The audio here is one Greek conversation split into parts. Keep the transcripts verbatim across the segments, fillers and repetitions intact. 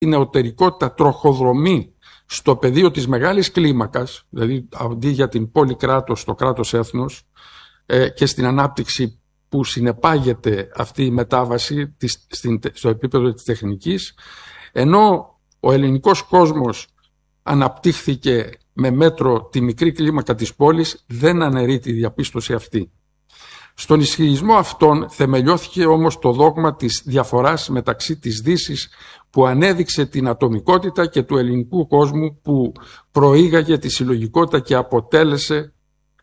η νεωτερικότητα τροχοδρομεί στο πεδίο της μεγάλης κλίμακας, δηλαδή αντί για την πόλη κράτος, το κράτος έθνος, ε, και στην ανάπτυξη που συνεπάγεται αυτή η μετάβαση της, στην, στο επίπεδο της τεχνικής, ενώ ο ελληνικός κόσμος αναπτύχθηκε με μέτρο τη μικρή κλίμακα της πόλης, δεν αναιρεί τη διαπίστωση αυτή. Στον ισχυρισμό αυτόν θεμελιώθηκε όμως το δόγμα της διαφοράς μεταξύ της Δύσης που ανέδειξε την ατομικότητα και του ελληνικού κόσμου που προήγαγε τη συλλογικότητα και αποτέλεσε,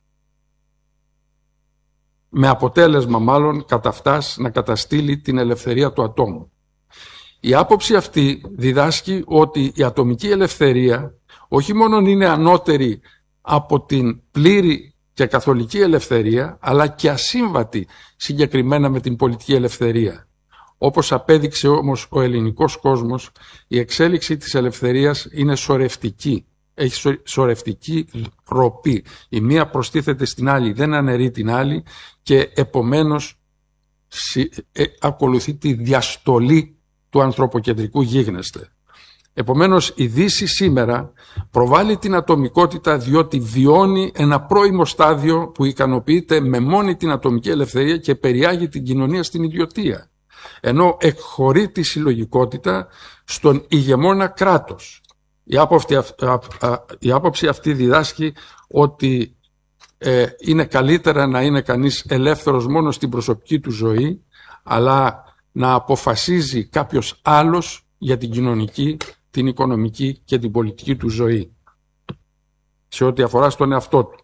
με αποτέλεσμα μάλλον κατά αυτάς να καταστήλει την ελευθερία του ατόμου. Η άποψη αυτή διδάσκει ότι η ατομική ελευθερία όχι μόνο είναι ανώτερη από την πλήρη και καθολική ελευθερία, αλλά και ασύμβατη συγκεκριμένα με την πολιτική ελευθερία. Όπως απέδειξε όμως ο ελληνικός κόσμος, η εξέλιξη της ελευθερίας είναι σωρευτική. Έχει σωρευτική ροπή. Η μία προστίθεται στην άλλη, δεν αναιρεί την άλλη και επομένως ακολουθεί τη διαστολή του ανθρωποκεντρικού γίγνεσθε. Επομένως η Δύση σήμερα προβάλλει την ατομικότητα διότι βιώνει ένα πρώιμο στάδιο που ικανοποιείται με μόνη την ατομική ελευθερία και περιάγει την κοινωνία στην ιδιωτεία, ενώ εκχωρεί τη συλλογικότητα στον ηγεμόνα κράτος. Η άποψη, η άποψη αυτή διδάσκει ότι ε, είναι καλύτερα να είναι κανείς ελεύθερος μόνο στην προσωπική του ζωή, αλλά να αποφασίζει κάποιος άλλος για την κοινωνική, την οικονομική και την πολιτική του ζωή, σε ό,τι αφορά στον εαυτό του.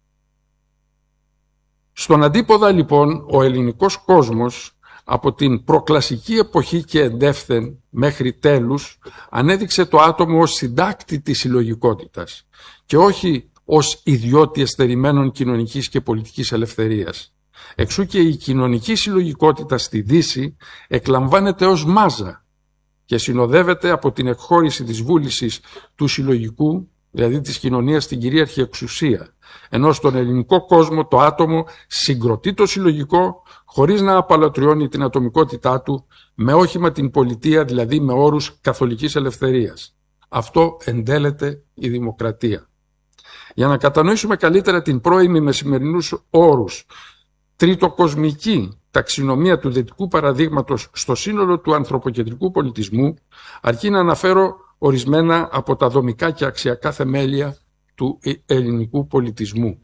Στον αντίποδα λοιπόν ο ελληνικός κόσμος από την προκλασική εποχή και εντεύθεν μέχρι τέλους ανέδειξε το άτομο ως συντάκτη της συλλογικότητας και όχι ως ιδιώτη εστερημένων κοινωνικής και πολιτικής ελευθερίας. Εξού και η κοινωνική συλλογικότητα στη Δύση εκλαμβάνεται ως μάζα και συνοδεύεται από την εκχώρηση της βούλησης του συλλογικού, δηλαδή της κοινωνίας στην κυρίαρχη εξουσία, ενώ στον ελληνικό κόσμο το άτομο συγκροτεί το συλλογικό χωρίς να απαλωτριώνει την ατομικότητά του με όχημα την πολιτεία, δηλαδή με όρους καθολικής ελευθερίας. Αυτό εντέλεται η δημοκρατία. Για να κατανοήσουμε καλύτερα την πρώιμη με σημερινούς όρους τριτοκοσμική ταξινομία του δυτικού παραδείγματος στο σύνολο του ανθρωποκεντρικού πολιτισμού, αρκεί να αναφέρω ορισμένα από τα δομικά και αξιακά θεμέλια του ελληνικού πολιτισμού.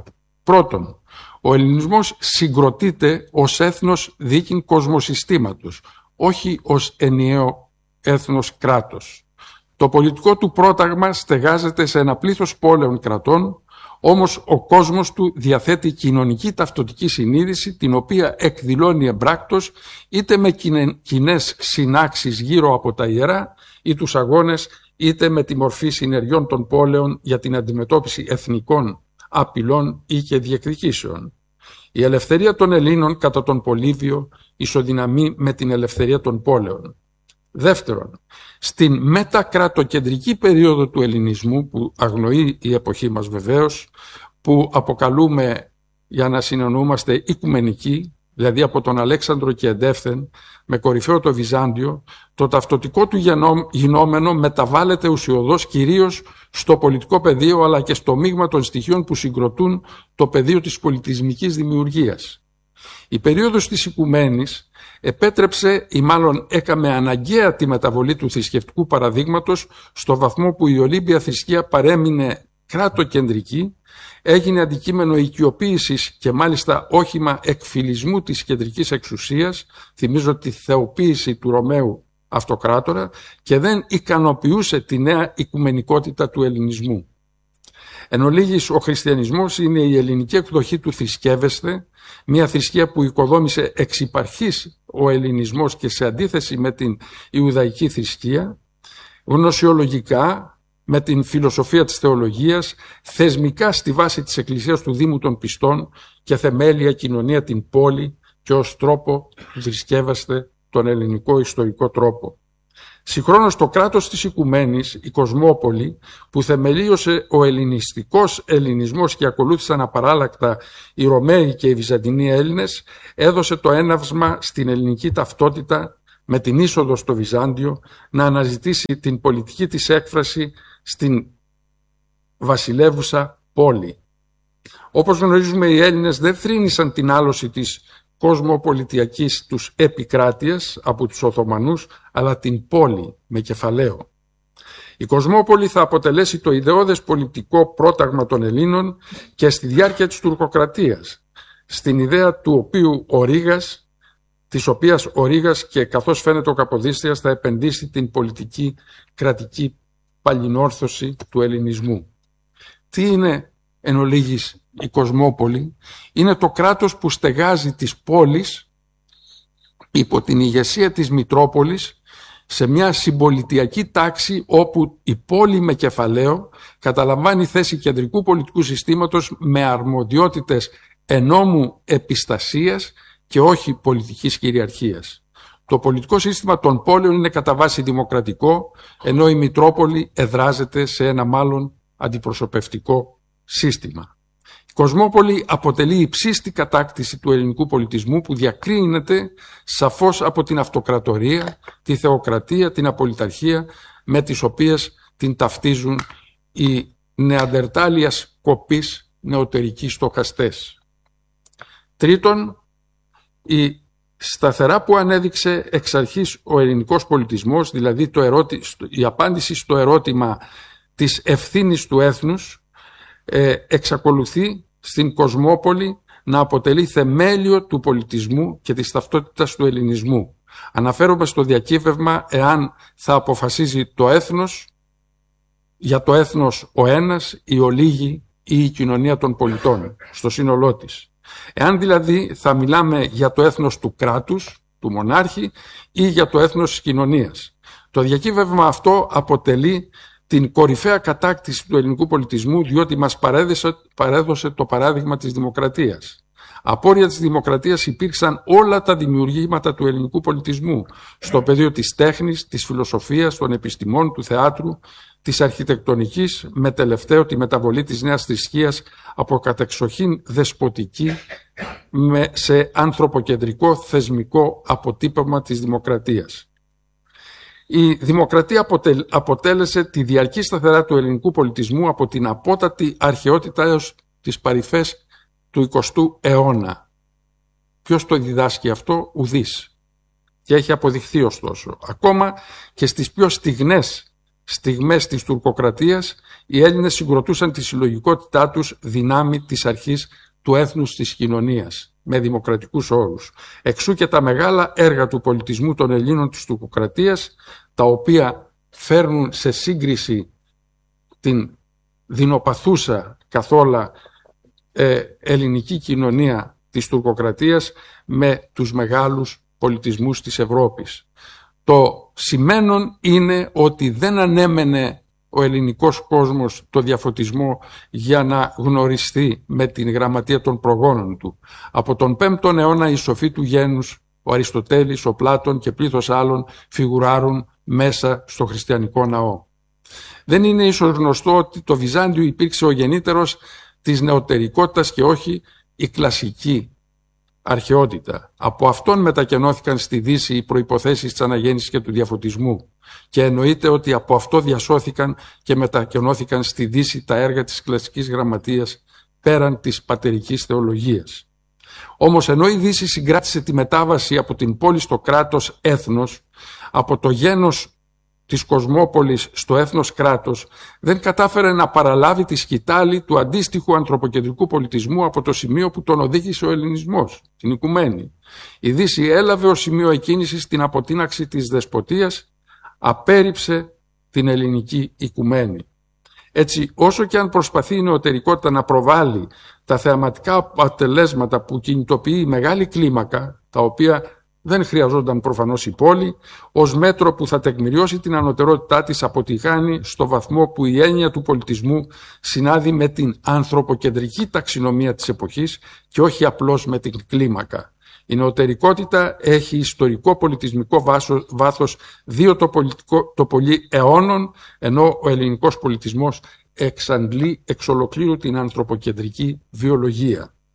Πρώτον, ο ελληνισμός συγκροτείται ως έθνος δίκην κοσμοσυστήματος, όχι ως ενιαίο έθνος κράτος. Το πολιτικό του πρόταγμα στεγάζεται σε ένα πλήθος πόλεων κρατών, όμως ο κόσμος του διαθέτει κοινωνική ταυτοτική συνείδηση, την οποία εκδηλώνει εμπράκτος είτε με κοινές συνάξεις γύρω από τα ιερά ή τους αγώνες, είτε με τη μορφή συνεργειών των πόλεων για την αντιμετώπιση εθνικών απειλών ή και διεκδικήσεων. Η ελευθερία των Ελλήνων κατά τον Πολύβιο ισοδυναμεί με την ελευθερία των πόλεων. Δεύτερον, στην μετακρατοκεντρική περίοδο του ελληνισμού, που αγνοεί η εποχή μας βεβαίως, που αποκαλούμε, για να συνεννοούμαστε, οικουμενική, δηλαδή από τον Αλέξανδρο και εντεύθεν, με κορυφαίο το Βυζάντιο, το ταυτοτικό του γινόμενο μεταβάλλεται ουσιωδώς κυρίως στο πολιτικό πεδίο, αλλά και στο μείγμα των στοιχείων που συγκροτούν το πεδίο της πολιτισμικής δημιουργίας. Η περίοδος της οικουμένης επέτρεψε ή μάλλον έκαμε αναγκαία τη μεταβολή του θρησκευτικού παραδείγματος στο βαθμό που η Ολύμπια θρησκεία παρέμεινε κράτοκεντρική, έγινε αντικείμενο οικειοποίησης και μάλιστα όχημα εκφυλισμού της κεντρικής εξουσίας, θυμίζω τη θεοποίηση του Ρωμαίου αυτοκράτορα, και δεν ικανοποιούσε τη νέα οικουμενικότητα του ελληνισμού. Εν ολίγης, ο χριστιανισμός είναι η ελληνική εκδοχή του θρησκεύεσθε, μια θρησκεία που οικοδόμησε εξ υπαρχής ο ελληνισμός και σε αντίθεση με την Ιουδαϊκή θρησκεία, γνωσιολογικά με την φιλοσοφία της θεολογίας, θεσμικά στη βάση της Εκκλησίας του Δήμου των Πιστών και θεμέλια κοινωνία την πόλη και ως τρόπο του θρησκεύεστε τον ελληνικό ιστορικό τρόπο. Συγχρόνως το κράτος της οικουμένης, η Κοσμόπολη, που θεμελίωσε ο ελληνιστικός ελληνισμός και ακολούθησαν απαράλλακτα οι Ρωμαίοι και οι Βυζαντινοί Έλληνες, έδωσε το έναυσμα στην ελληνική ταυτότητα με την είσοδο στο Βυζάντιο να αναζητήσει την πολιτική της έκφραση στην βασιλεύουσα πόλη. Όπως γνωρίζουμε, οι Έλληνες δεν θρήνησαν την άλωση της κοσμοπολιτιακής τους επικράτειας από τους Οθωμανούς, αλλά την πόλη με κεφαλαίο. Η Κοσμόπολη θα αποτελέσει το ιδεώδες πολιτικό πρόταγμα των Ελλήνων και στη διάρκεια της τουρκοκρατίας, στην ιδέα του οποίου ο Ρήγας, της οποίας ο Ρήγας και καθώς φαίνεται ο Καποδίστριας θα επενδύσει την πολιτική κρατική παλινόρθωση του ελληνισμού. Τι είναι εν ολίγης η Κοσμόπολη? Είναι το κράτος που στεγάζει τις πόλεις υπό την ηγεσία της Μητρόπολης σε μια συμπολιτιακή τάξη όπου η πόλη με κεφαλαίο καταλαμβάνει θέση κεντρικού πολιτικού συστήματος με αρμοδιότητες ενόμου επιστασίας και όχι πολιτικής κυριαρχίας. Το πολιτικό σύστημα των πόλεων είναι κατά βάση δημοκρατικό, ενώ η Μητρόπολη εδράζεται σε ένα μάλλον αντιπροσωπευτικό σύστημα. Η Κοσμόπολη αποτελεί υψίστη κατάκτηση του ελληνικού πολιτισμού που διακρίνεται σαφώς από την αυτοκρατορία, τη θεοκρατία, την απολυταρχία με τις οποίες την ταυτίζουν οι νεαντερτάλιας κοπής νεωτερικοί στοχαστές. Τρίτον, η σταθερά που ανέδειξε εξ αρχής ο ελληνικός πολιτισμός, δηλαδή το ερώτη, η απάντηση στο ερώτημα της ευθύνης του έθνους, ε, εξακολουθεί στην Κοσμόπολη να αποτελεί θεμέλιο του πολιτισμού και της ταυτότητας του ελληνισμού. Αναφέρομαι στο διακύβευμα εάν θα αποφασίζει το έθνος, για το έθνος ο ένας, η ολίγη ή η κοινωνία των πολιτών στο σύνολό της. Εάν δηλαδή θα μιλάμε για το έθνος του κράτους, του μονάρχη ή για το έθνος της κοινωνίας. Το διακύβευμα αυτό αποτελεί την κορυφαία κατάκτηση του ελληνικού πολιτισμού, διότι μας παρέδωσε, παρέδωσε το παράδειγμα της δημοκρατίας. Απόρρια της δημοκρατίας υπήρξαν όλα τα δημιουργήματα του ελληνικού πολιτισμού στο πεδίο της τέχνης, της φιλοσοφίας, των επιστημών, του θεάτρου, της αρχιτεκτονικής, με τελευταίο τη μεταβολή της νέας θρησκείας από κατεξοχήν δεσποτική με, σε ανθρωποκεντρικό θεσμικό αποτύπωμα της δημοκρατίας. Η δημοκρατία αποτέλεσε τη διαρκή σταθερά του ελληνικού πολιτισμού από την απότατη αρχαιότητα έως τις παρυφές του εικοστού αιώνα. Ποιος το διδάσκει αυτό? Ουδής. Και έχει αποδειχθεί ωστόσο. Ακόμα και στις πιο στιγνές στιγμές της τουρκοκρατίας, οι Έλληνες συγκροτούσαν τη συλλογικότητά τους δυνάμει της αρχής του έθνους της κοινωνίας, με δημοκρατικούς όρους. Εξού και τα μεγάλα έργα του πολιτισμού των Ελλήνων της τουρκοκρατίας, τα οποία φέρνουν σε σύγκριση την δεινοπαθούσα καθόλα ε, ελληνική κοινωνία της τουρκοκρατίας με τους μεγάλους πολιτισμούς της Ευρώπης. Το σημαίνον είναι ότι δεν ανέμενε ο ελληνικός κόσμος το διαφωτισμό για να γνωριστεί με την γραμματεία των προγόνων του. Από τον πέμπτον αιώνα οι σοφοί του γένους, ο Αριστοτέλης, ο Πλάτων και πλήθος άλλων φιγουράρουν μέσα στο χριστιανικό ναό. Δεν είναι ίσως γνωστό ότι το Βυζάντιο υπήρξε ο γεννήτερος της νεωτερικότητας και όχι η κλασική αρχαιότητα. Από αυτόν μετακενώθηκαν στη Δύση οι προϋποθέσεις της αναγέννησης και του διαφωτισμού και εννοείται ότι από αυτό διασώθηκαν και μετακενώθηκαν στη Δύση τα έργα της κλασικής γραμματείας πέραν της πατερικής θεολογίας. Όμως ενώ η Δύση συγκράτησε τη μετάβαση από την πόλη στο κράτος έθνος, από το γένος της Κοσμόπολης στο έθνος κράτος, δεν κατάφερε να παραλάβει τη σκητάλη του αντίστοιχου ανθρωποκεντρικού πολιτισμού από το σημείο που τον οδήγησε ο ελληνισμός, την οικουμένη. Η Δύση έλαβε ως σημείο εκκίνησης την αποτείναξη της δεσποτείας, απέρριψε την ελληνική οικουμένη. Έτσι, όσο και αν προσπαθεί η νεωτερικότητα να προβάλλει τα θεαματικά αποτελέσματα που κινητοποιεί μεγάλη κλίμακα, τα οποία δεν χρειαζόταν προφανώς η πόλη, ως μέτρο που θα τεκμηριώσει την ανωτερότητά της αποτυχάνει στο βαθμό που η έννοια του πολιτισμού συνάδει με την ανθρωποκεντρική ταξινομία της εποχής και όχι απλώς με την κλίμακα. Η νεωτερικότητα έχει ιστορικό πολιτισμικό βάσος, βάθος δύο το, πολιτικό, το πολύ αιώνων, ενώ ο ελληνικός πολιτισμός εξαντλεί εξ ολοκλήρου την ανθρωποκεντρική βιολογία.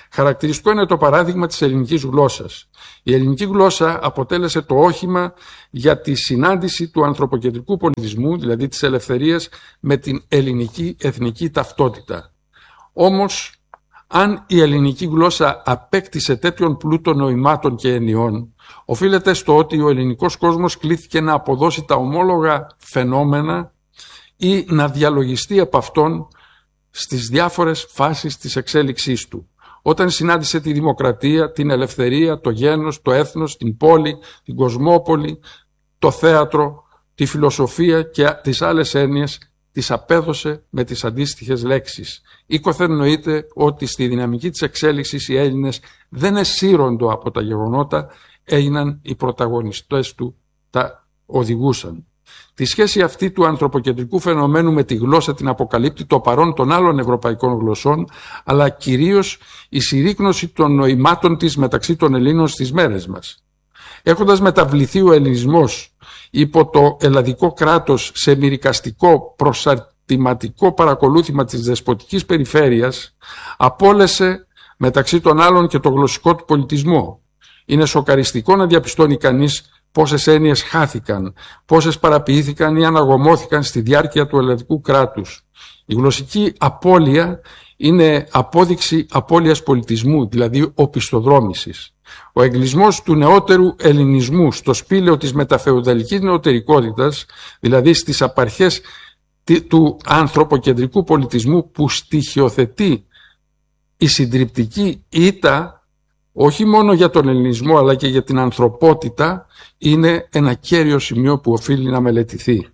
Χαρακτηριστικό είναι το παράδειγμα της ελληνικής γλώσσας. Η ελληνική γλώσσα αποτέλεσε το όχημα για τη συνάντηση του ανθρωποκεντρικού πολιτισμού, δηλαδή της ελευθερίας, με την ελληνική εθνική ταυτότητα. Όμως, αν η ελληνική γλώσσα απέκτησε τέτοιον πλούτο νοημάτων και ενιών, οφείλεται στο ότι ο ελληνικός κόσμος κλήθηκε να αποδώσει τα ομόλογα φαινόμενα ή να διαλογιστεί από αυτόν στις διάφορες φάσεις της εξέλιξής του. Όταν συνάντησε τη δημοκρατία, την ελευθερία, το γένος, το έθνος, την πόλη, την κοσμόπολη, το θέατρο, τη φιλοσοφία και τις άλλες έννοιες, τις απέδωσε με τις αντίστοιχες λέξεις. Οίκοθεν εννοείται ότι στη δυναμική της εξέλιξης οι Έλληνες δεν εσύροντο από τα γεγονότα, έγιναν οι πρωταγωνιστές του, τα οδηγούσαν. Τη σχέση αυτή του ανθρωποκεντρικού φαινομένου με τη γλώσσα την αποκαλύπτει το παρόν των άλλων ευρωπαϊκών γλωσσών, αλλά κυρίως η συρρίκνωση των νοημάτων της μεταξύ των Ελλήνων στις μέρες μας. Έχοντας μεταβληθεί ο ελληνισμός υπό το ελλαδικό κράτος σε μυρικαστικό προσαρτηματικό παρακολούθημα της δεσποτικής περιφέρειας, απόλεσε μεταξύ των άλλων και το γλωσσικό του πολιτισμό. Είναι σοκαριστικό να διαπιστώνει κανείς πόσες έννοιες χάθηκαν, πόσες παραποιήθηκαν ή αναγωμώθηκαν στη διάρκεια του ελλαδικού κράτους. Η γλωσσική απώλεια είναι απόδειξη απώλειας πολιτισμού, δηλαδή οπισθοδρόμησης. Ο εγκλισμός του νεότερου ελληνισμού στο σπήλαιο της μεταφεουδαλικής νεωτερικότητας, δηλαδή στις απαρχές του ανθρωποκεντρικού πολιτισμού που στοιχειοθετεί η συντριπτική ήττα όχι μόνο για τον ελληνισμό αλλά και για την ανθρωπότητα, είναι ένα κέριο σημείο που οφείλει να μελετηθεί.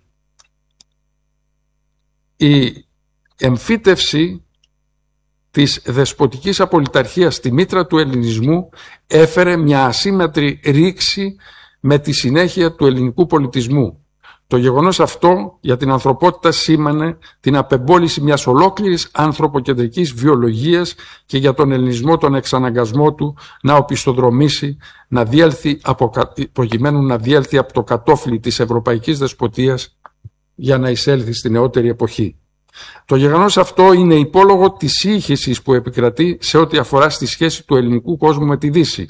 Η εμφύτευση της δεσποτικής απολυταρχίας στη μήτρα του ελληνισμού έφερε μια ασύμμετρη ρήξη με τη συνέχεια του ελληνικού πολιτισμού. Το γεγονός αυτό για την ανθρωπότητα σήμανε την απεμπόληση μιας ολόκληρης ανθρωποκεντρικής βιολογίας και για τον ελληνισμό τον εξαναγκασμό του να οπισθοδρομήσει, να διέλθει από, προκειμένου να διέλθει από το κατόφλι της ευρωπαϊκής δεσποτείας για να εισέλθει στη νεότερη εποχή. Το γεγονός αυτό είναι υπόλογο της σύγχυσης που επικρατεί σε ό,τι αφορά στη σχέση του ελληνικού κόσμου με τη Δύση.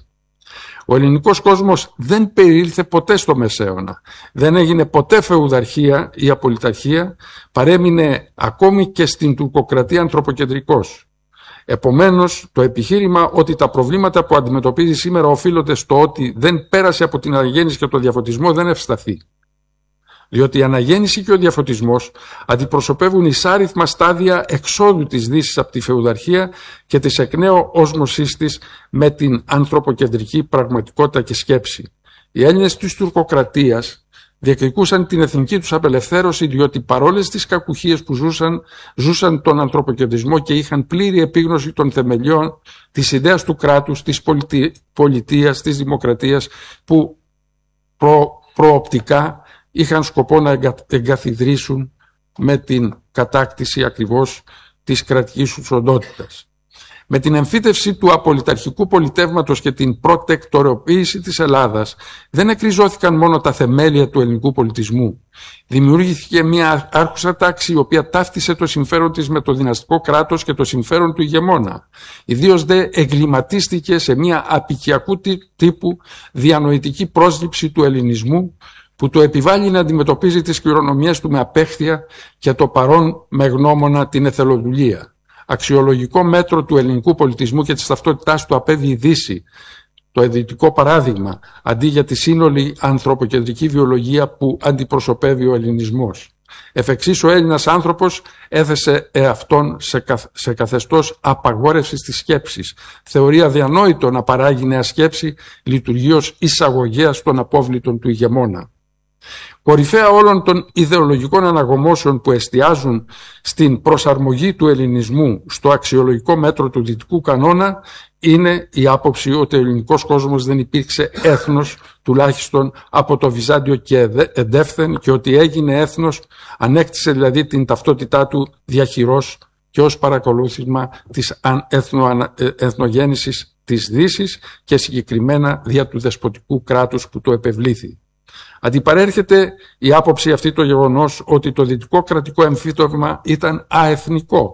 Ο ελληνικός κόσμος δεν περιήλθε ποτέ στο Μεσαίωνα, δεν έγινε ποτέ φεουδαρχία ή απολυταρχία, παρέμεινε ακόμη και στην τουρκοκρατία ανθρωποκεντρικός. Επομένως, το επιχείρημα ότι τα προβλήματα που αντιμετωπίζει σήμερα οφείλονται στο ότι δεν πέρασε από την αναγέννηση και το διαφωτισμό δεν ευσταθεί. Διότι η αναγέννηση και ο διαφωτισμός αντιπροσωπεύουν εισάριθμα στάδια εξόδου της Δύσης από τη φεουδαρχία και της εκ νέου όσμωσής της με την ανθρωποκεντρική πραγματικότητα και σκέψη. Οι Έλληνες της τουρκοκρατίας διεκδικούσαν την εθνική τους απελευθέρωση, διότι παρόλες τις κακουχίες που ζούσαν, ζούσαν τον ανθρωποκεντρισμό και είχαν πλήρη επίγνωση των θεμελιών της ιδέας του κράτους, της πολιτι... πολιτείας, της δημοκρατίας, που προ... προοπτικά είχαν σκοπό να εγκαθιδρύσουν με την κατάκτηση ακριβώς της κρατικής τους οντότητας. Με την εμφύτευση του απολυταρχικού πολιτεύματος και την προτεκτοροποίηση της Ελλάδας δεν εκριζώθηκαν μόνο τα θεμέλια του ελληνικού πολιτισμού. Δημιουργήθηκε μια άρχουσα τάξη η οποία ταύτισε το συμφέρον της με το δυναστικό κράτος και το συμφέρον του ηγεμόνα. Ιδίως δε εγκληματίστηκε σε μια απικιακού τύπου διανοητική πρόσληψη του ελληνισμού, που το επιβάλλει να αντιμετωπίζει τις κληρονομιές του με απέχθεια και το παρόν με γνώμονα την εθελοδουλεία. Αξιολογικό μέτρο του ελληνικού πολιτισμού και της ταυτότητάς του απέβη η Δύση, το εδυτικό παράδειγμα, αντί για τη σύνολη ανθρωποκεντρική βιολογία που αντιπροσωπεύει ο ελληνισμός. Εφ' εξής ο Έλληνας άνθρωπος έθεσε εαυτόν σε, καθ, σε καθεστώς απαγόρευσης της σκέψης. Θεωρεί αδιανόητο να παράγει νέα σκέψη, λειτουργεί ως εισαγωγέας των απόβλητων του ηγεμόνα. Κορυφαία όλων των ιδεολογικών αναγωμώσεων που εστιάζουν στην προσαρμογή του ελληνισμού στο αξιολογικό μέτρο του δυτικού κανόνα είναι η άποψη ότι ο ελληνικός κόσμος δεν υπήρξε έθνος, τουλάχιστον από το Βυζάντιο και εντεύθεν, και ότι έγινε έθνος, ανέκτησε δηλαδή την ταυτότητά του διαχειρός και ως παρακολούθημα της εθνο, εθνογέννησης της Δύσης και συγκεκριμένα δια του δεσποτικού κράτους που το επευλήθη. Αντιπαρέρχεται η άποψη αυτή το γεγονός ότι το δυτικό κρατικό εμφύτευμα ήταν αεθνικό.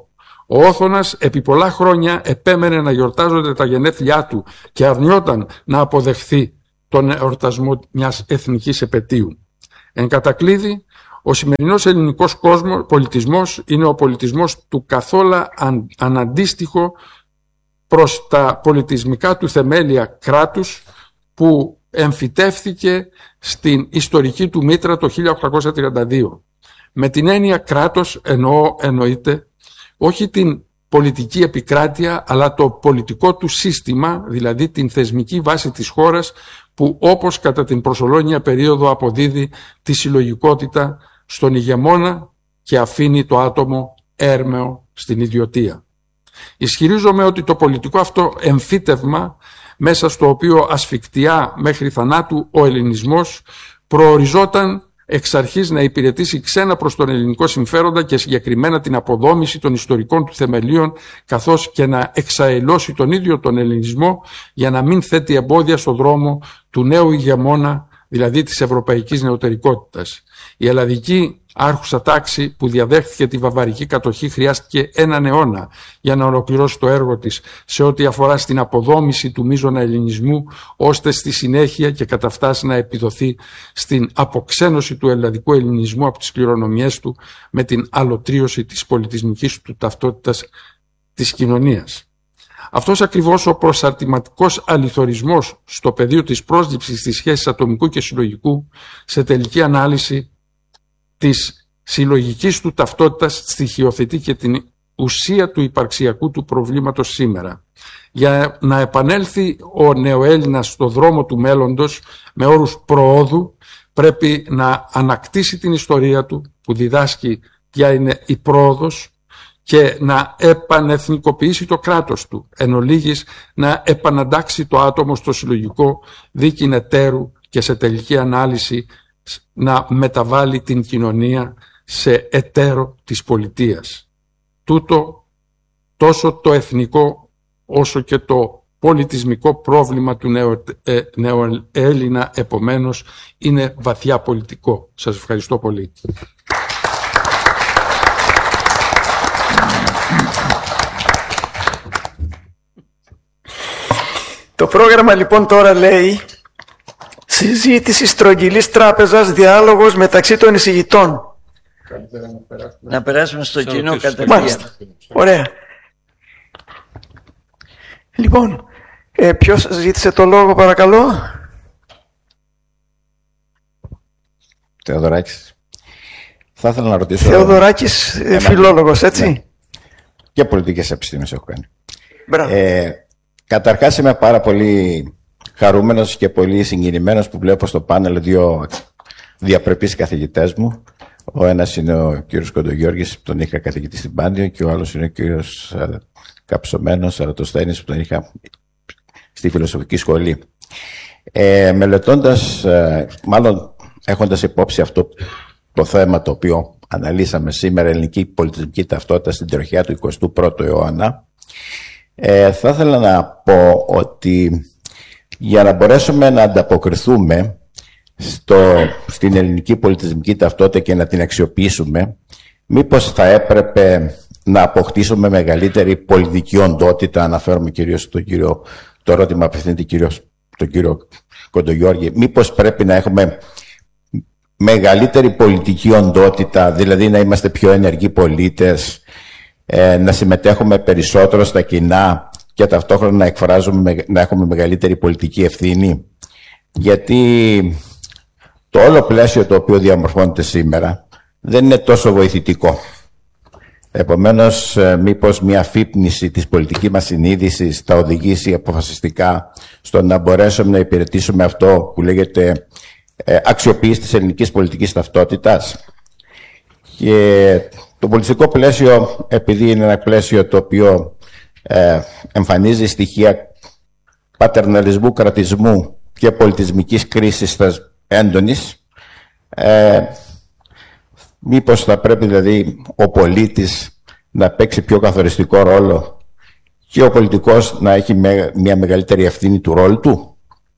Ο Όθωνας επί πολλά χρόνια επέμενε να γιορτάζονται τα γενέθλιά του και αρνιόταν να αποδεχθεί τον εορτασμό μιας εθνικής επετείου. Εν κατακλείδη, ο σημερινός ελληνικός κόσμος, πολιτισμός είναι ο πολιτισμός του καθόλου αν, αναντίστοιχο προς τα πολιτισμικά του θεμέλια κράτους που εμφυτεύθηκε στην ιστορική του μήτρα το χίλια οκτακόσια τριάντα δύο. Με την έννοια κράτος εννοώ, εννοείται όχι την πολιτική επικράτεια, αλλά το πολιτικό του σύστημα, δηλαδή την θεσμική βάση της χώρας, που όπως κατά την προσωλώνια περίοδο αποδίδει τη συλλογικότητα στον ηγεμόνα και αφήνει το άτομο έρμεο στην ιδιωτεία. Ισχυρίζομαι ότι το πολιτικό αυτό εμφύτευμα, μέσα στο οποίο ασφικτιά μέχρι θανάτου ο ελληνισμός, προοριζόταν εξ αρχής να υπηρετήσει ξένα προς τον ελληνικό συμφέροντα και συγκεκριμένα την αποδόμηση των ιστορικών του θεμελίων, καθώς και να εξαελώσει τον ίδιο τον ελληνισμό για να μην θέτει εμπόδια στο δρόμο του νέου ηγεμόνα, δηλαδή της ευρωπαϊκής νεωτερικότητας. Η ελλαδική άρχουσα τάξη που διαδέχθηκε τη βαβαρική κατοχή χρειάστηκε έναν αιώνα για να ολοκληρώσει το έργο της σε ό,τι αφορά στην αποδόμηση του μείζωνα ελληνισμού, ώστε στη συνέχεια και καταφτάσει να επιδοθεί στην αποξένωση του ελλαδικού ελληνισμού από τις κληρονομιές του με την αλωτρίωση της πολιτισμικής του ταυτότητας της κοινωνίας. Αυτός ακριβώς ο προσαρτηματικός αληθωρισμός στο πεδίο της πρόσληψης της σχέσης ατομικού και συλλογικού, σε τελική ανάλυση της συλλογικής του ταυτότητας, στοιχειοθετεί και την ουσία του υπαρξιακού του προβλήματος σήμερα. Για να επανέλθει ο νεοέλληνας στο δρόμο του μέλλοντος με όρους προόδου, πρέπει να ανακτήσει την ιστορία του που διδάσκει ποια είναι η πρόοδος και να επανεθνικοποιήσει το κράτος του, εν ολίγης να επαναντάξει το άτομο στο συλλογικό δίκην εταίρου και σε τελική ανάλυση να μεταβάλει την κοινωνία σε εταίρο της πολιτείας. Τούτο τόσο το εθνικό όσο και το πολιτισμικό πρόβλημα του νεο, ε, νεοέλληνα επομένως είναι βαθιά πολιτικό. Σας ευχαριστώ πολύ. Το πρόγραμμα λοιπόν τώρα λέει συζήτηση στρογγυλής τράπεζας, διάλογος μεταξύ των εισηγητών. Να, να περάσουμε στο κοινό κατευθείαν. Μάλιστα. Ωραία. Λοιπόν, ε, ποιος ζήτησε το λόγο παρακαλώ? Θεοδωράκης. Θα ήθελα να ρωτήσω... Θεοδωράκης, ε, φιλόλογος, έτσι. Ναι. Και πολιτικές επιστήμες έχω κάνει. Μπράβο. Ε, καταρχάς είμαι πάρα πολύ χαρούμενος και πολύ συγκινημένος που βλέπω στο πάνελ δύο διαπρεπείς καθηγητές μου. Ο ένας είναι ο κύριος Κοντογιώργης που τον είχα καθηγητή στην Πάντιο και ο άλλος είναι ο κύριος Καψωμένος Αρατοσθένης που τον είχα στη φιλοσοφική σχολή. Ε, μελετώντας, ε, μάλλον έχοντας υπόψη αυτό το θέμα το οποίο αναλύσαμε σήμερα, ελληνική πολιτισμική ταυτότητα στην τροχιά του εικοστού πρώτου αιώνα, ε, θα ήθελα να πω ότι για να μπορέσουμε να ανταποκριθούμε στο, στην ελληνική πολιτισμική ταυτότητα και να την αξιοποιήσουμε, μήπως θα έπρεπε να αποκτήσουμε μεγαλύτερη πολιτική οντότητα? Αναφέρομαι κυρίως στον κύριο, το ερώτημα απευθύνεται κυρίως τον κύριο Κοντογιώργη. Μήπως πρέπει να έχουμε μεγαλύτερη πολιτική οντότητα, δηλαδή να είμαστε πιο ενεργοί πολίτες, ε, να συμμετέχουμε περισσότερο στα κοινά και ταυτόχρονα να εκφράζουμε, να έχουμε μεγαλύτερη πολιτική ευθύνη? Γιατί το όλο πλαίσιο το οποίο διαμορφώνεται σήμερα δεν είναι τόσο βοηθητικό. Επομένως, μήπως μια αφύπνιση της πολιτικής μας συνείδησης θα οδηγήσει αποφασιστικά στο να μπορέσουμε να υπηρετήσουμε αυτό που λέγεται ε, αξιοποίηση της ελληνικής πολιτικής ταυτότητας. Και το πολιτικό πλαίσιο, επειδή είναι ένα πλαίσιο το οποίο ε, εμφανίζει στοιχεία πατερναλισμού, κρατισμού και πολιτισμικής κρίσης έντονης, ε, μήπως θα πρέπει δηλαδή ο πολίτης να παίξει πιο καθοριστικό ρόλο και ο πολιτικός να έχει μια μεγαλύτερη ευθύνη του ρόλου του?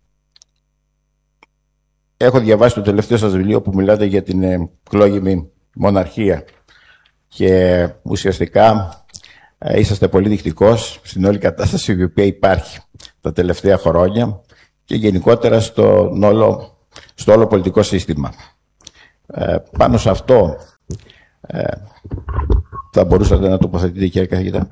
Έχω διαβάσει το τελευταίο σας βιβλίο που μιλάτε για την εκλόγιμη μοναρχία και ουσιαστικά Ε, είσαστε πολύ δεικτικός στην όλη κατάσταση η οποία υπάρχει τα τελευταία χρόνια και γενικότερα στο όλο, στο όλο πολιτικό σύστημα. Ε, πάνω σε αυτό ε, θα μπορούσατε να τοποθετείτε, κύριε καθηγητά?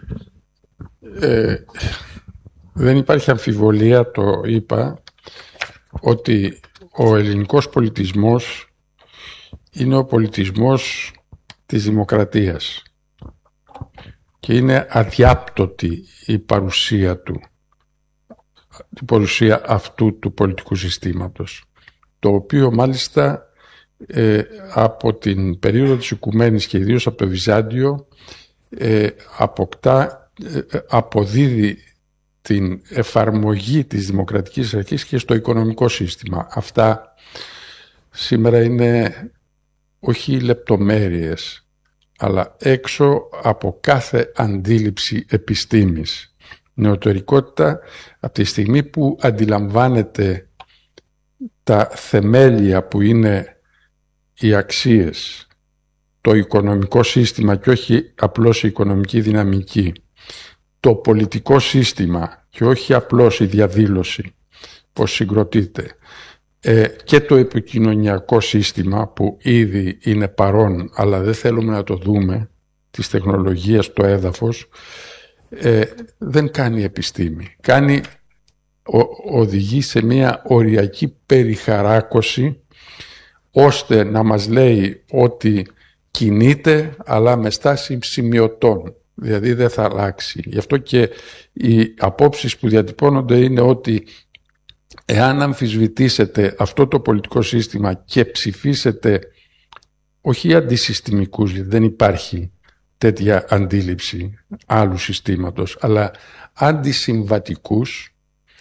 Ε, δεν υπάρχει αμφιβολία, το είπα, ότι ο ελληνικός πολιτισμός είναι ο πολιτισμός της δημοκρατίας και είναι αδιάπτωτη η παρουσία του, η παρουσία αυτού του πολιτικού συστήματος, το οποίο μάλιστα ε, από την περίοδο της Οικουμένης και ιδίως από το Βυζάντιο ε, αποκτά, ε, αποδίδει την εφαρμογή της δημοκρατικής αρχής και στο οικονομικό σύστημα. Αυτά σήμερα είναι όχι λεπτομέρειες, αλλά έξω από κάθε αντίληψη επιστήμης. Νεωτερικότητα, από τη στιγμή που αντιλαμβάνεται τα θεμέλια που είναι οι αξίες, το οικονομικό σύστημα και όχι απλώς η οικονομική δυναμική, το πολιτικό σύστημα και όχι απλώς η διαδήλωση, πως συγκροτείται, ε, και το επικοινωνιακό σύστημα που ήδη είναι παρόν αλλά δεν θέλουμε να το δούμε, της τεχνολογίας το έδαφος, ε, δεν κάνει επιστήμη. Κάνει, ο, οδηγεί σε μια οριακή περιχαράκωση ώστε να μας λέει ότι κινείται αλλά με στάση σημειωτών. Δηλαδή δεν θα αλλάξει. Γι' αυτό και οι απόψεις που διατυπώνονται είναι ότι εάν αμφισβητήσετε αυτό το πολιτικό σύστημα και ψηφίσετε όχι αντισυστημικούς, γιατί δεν υπάρχει τέτοια αντίληψη άλλου συστήματος, αλλά αντισυμβατικούς,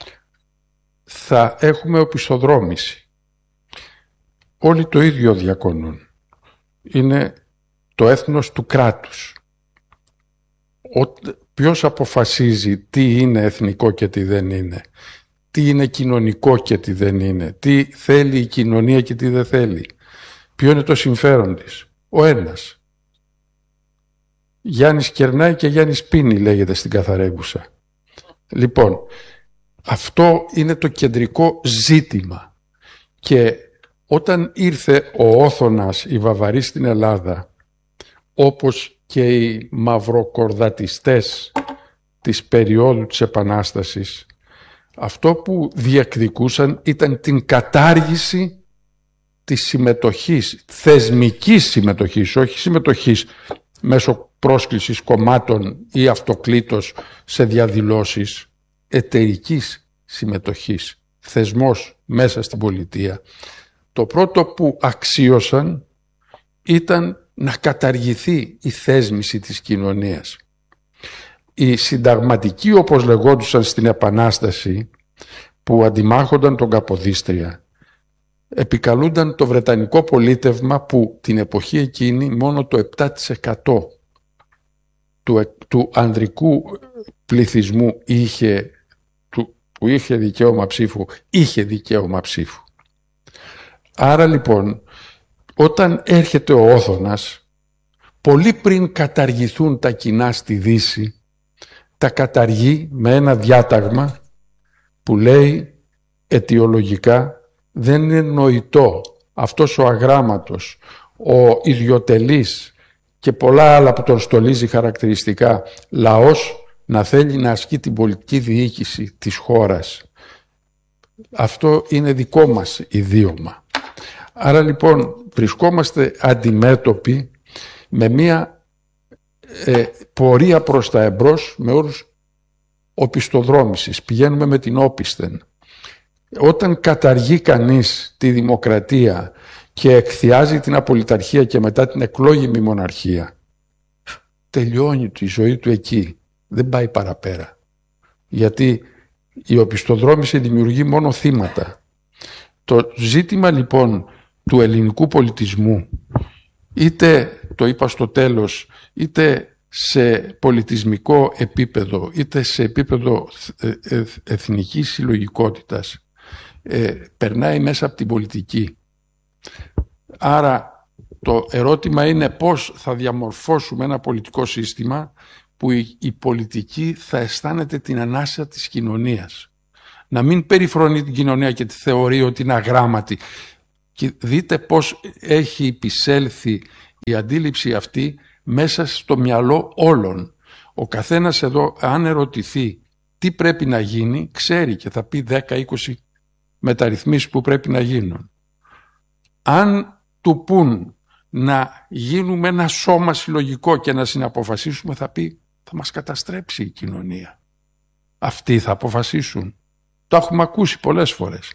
θα έχουμε οπισθοδρόμηση. Όλοι το ίδιο διακονούν. Είναι το έθνος του κράτους. Ο, ποιος αποφασίζει τι είναι εθνικό και τι δεν είναι, τι είναι κοινωνικό και τι δεν είναι, τι θέλει η κοινωνία και τι δεν θέλει, ποιο είναι το συμφέρον της? Ο ένας. Γιάννης κερνάει και Γιάννης πίνει, λέγεται στην Καθαρέγγουσα. Λοιπόν, αυτό είναι το κεντρικό ζήτημα. Και όταν ήρθε ο Όθωνας, οι Βαβαροί στην Ελλάδα, όπως και οι μαυροκορδατιστές της περίοδου της Επανάστασης, αυτό που διεκδικούσαν ήταν την κατάργηση της συμμετοχής, θεσμικής συμμετοχής, όχι συμμετοχής μέσω πρόσκλησης κομμάτων ή αυτοκλήτως σε διαδηλώσεις, εταιρικής συμμετοχής, θεσμός μέσα στην πολιτεία. Το πρώτο που αξίωσαν ήταν να καταργηθεί η θέσμηση της κοινωνίας. Οι συνταγματικοί, όπως λεγόντουσαν στην Επανάσταση, που αντιμάχονταν τον Καποδίστρια, επικαλούνταν το βρετανικό πολίτευμα που την εποχή εκείνη μόνο το επτά τοις εκατό του, του ανδρικού πληθυσμού είχε, του, που είχε δικαίωμα ψήφου, είχε δικαίωμα ψήφου. Άρα λοιπόν, όταν έρχεται ο Όθωνας, πολύ πριν καταργηθούν τα κοινά στη Δύση, τα καταργεί με ένα διάταγμα που λέει αιτιολογικά δεν είναι νοητό αυτός ο αγράμματος, ο ιδιοτελής και πολλά άλλα που τον στολίζει χαρακτηριστικά λαός να θέλει να ασκεί την πολιτική διοίκηση της χώρας. Αυτό είναι δικό μας ιδίωμα. Άρα λοιπόν βρισκόμαστε αντιμέτωποι με μία ε, πορεία προς τα εμπρός με όρους οπισθοδρόμησης. Πηγαίνουμε με την όπισθεν. Όταν καταργεί κανείς τη δημοκρατία και εκθιάζει την απολυταρχία και μετά την εκλόγιμη μοναρχία, τελειώνει τη ζωή του εκεί. Δεν πάει παραπέρα. Γιατί η οπισθοδρόμηση δημιουργεί μόνο θύματα. Το ζήτημα λοιπόν του ελληνικού πολιτισμού, είτε το είπα στο τέλος, είτε σε πολιτισμικό επίπεδο, είτε σε επίπεδο εθνικής συλλογικότητας, ε, περνάει μέσα από την πολιτική. Άρα το ερώτημα είναι πώς θα διαμορφώσουμε ένα πολιτικό σύστημα που η, η πολιτική θα αισθάνεται την ανάσα της κοινωνίας. Να μην περιφρονεί την κοινωνία και τη θεωρεί ότι είναι αγράμματη. Και δείτε πώς έχει επισέλθει η αντίληψη αυτή μέσα στο μυαλό όλων. Ο καθένας εδώ, αν ερωτηθεί τι πρέπει να γίνει, ξέρει και θα πει δέκα είκοσι μεταρρυθμίσεις που πρέπει να γίνουν. Αν του πουν να γίνουμε ένα σώμα συλλογικό και να συναποφασίσουμε, θα πει θα μας καταστρέψει η κοινωνία. Αυτοί θα αποφασίσουν. Το έχουμε ακούσει πολλές φορές.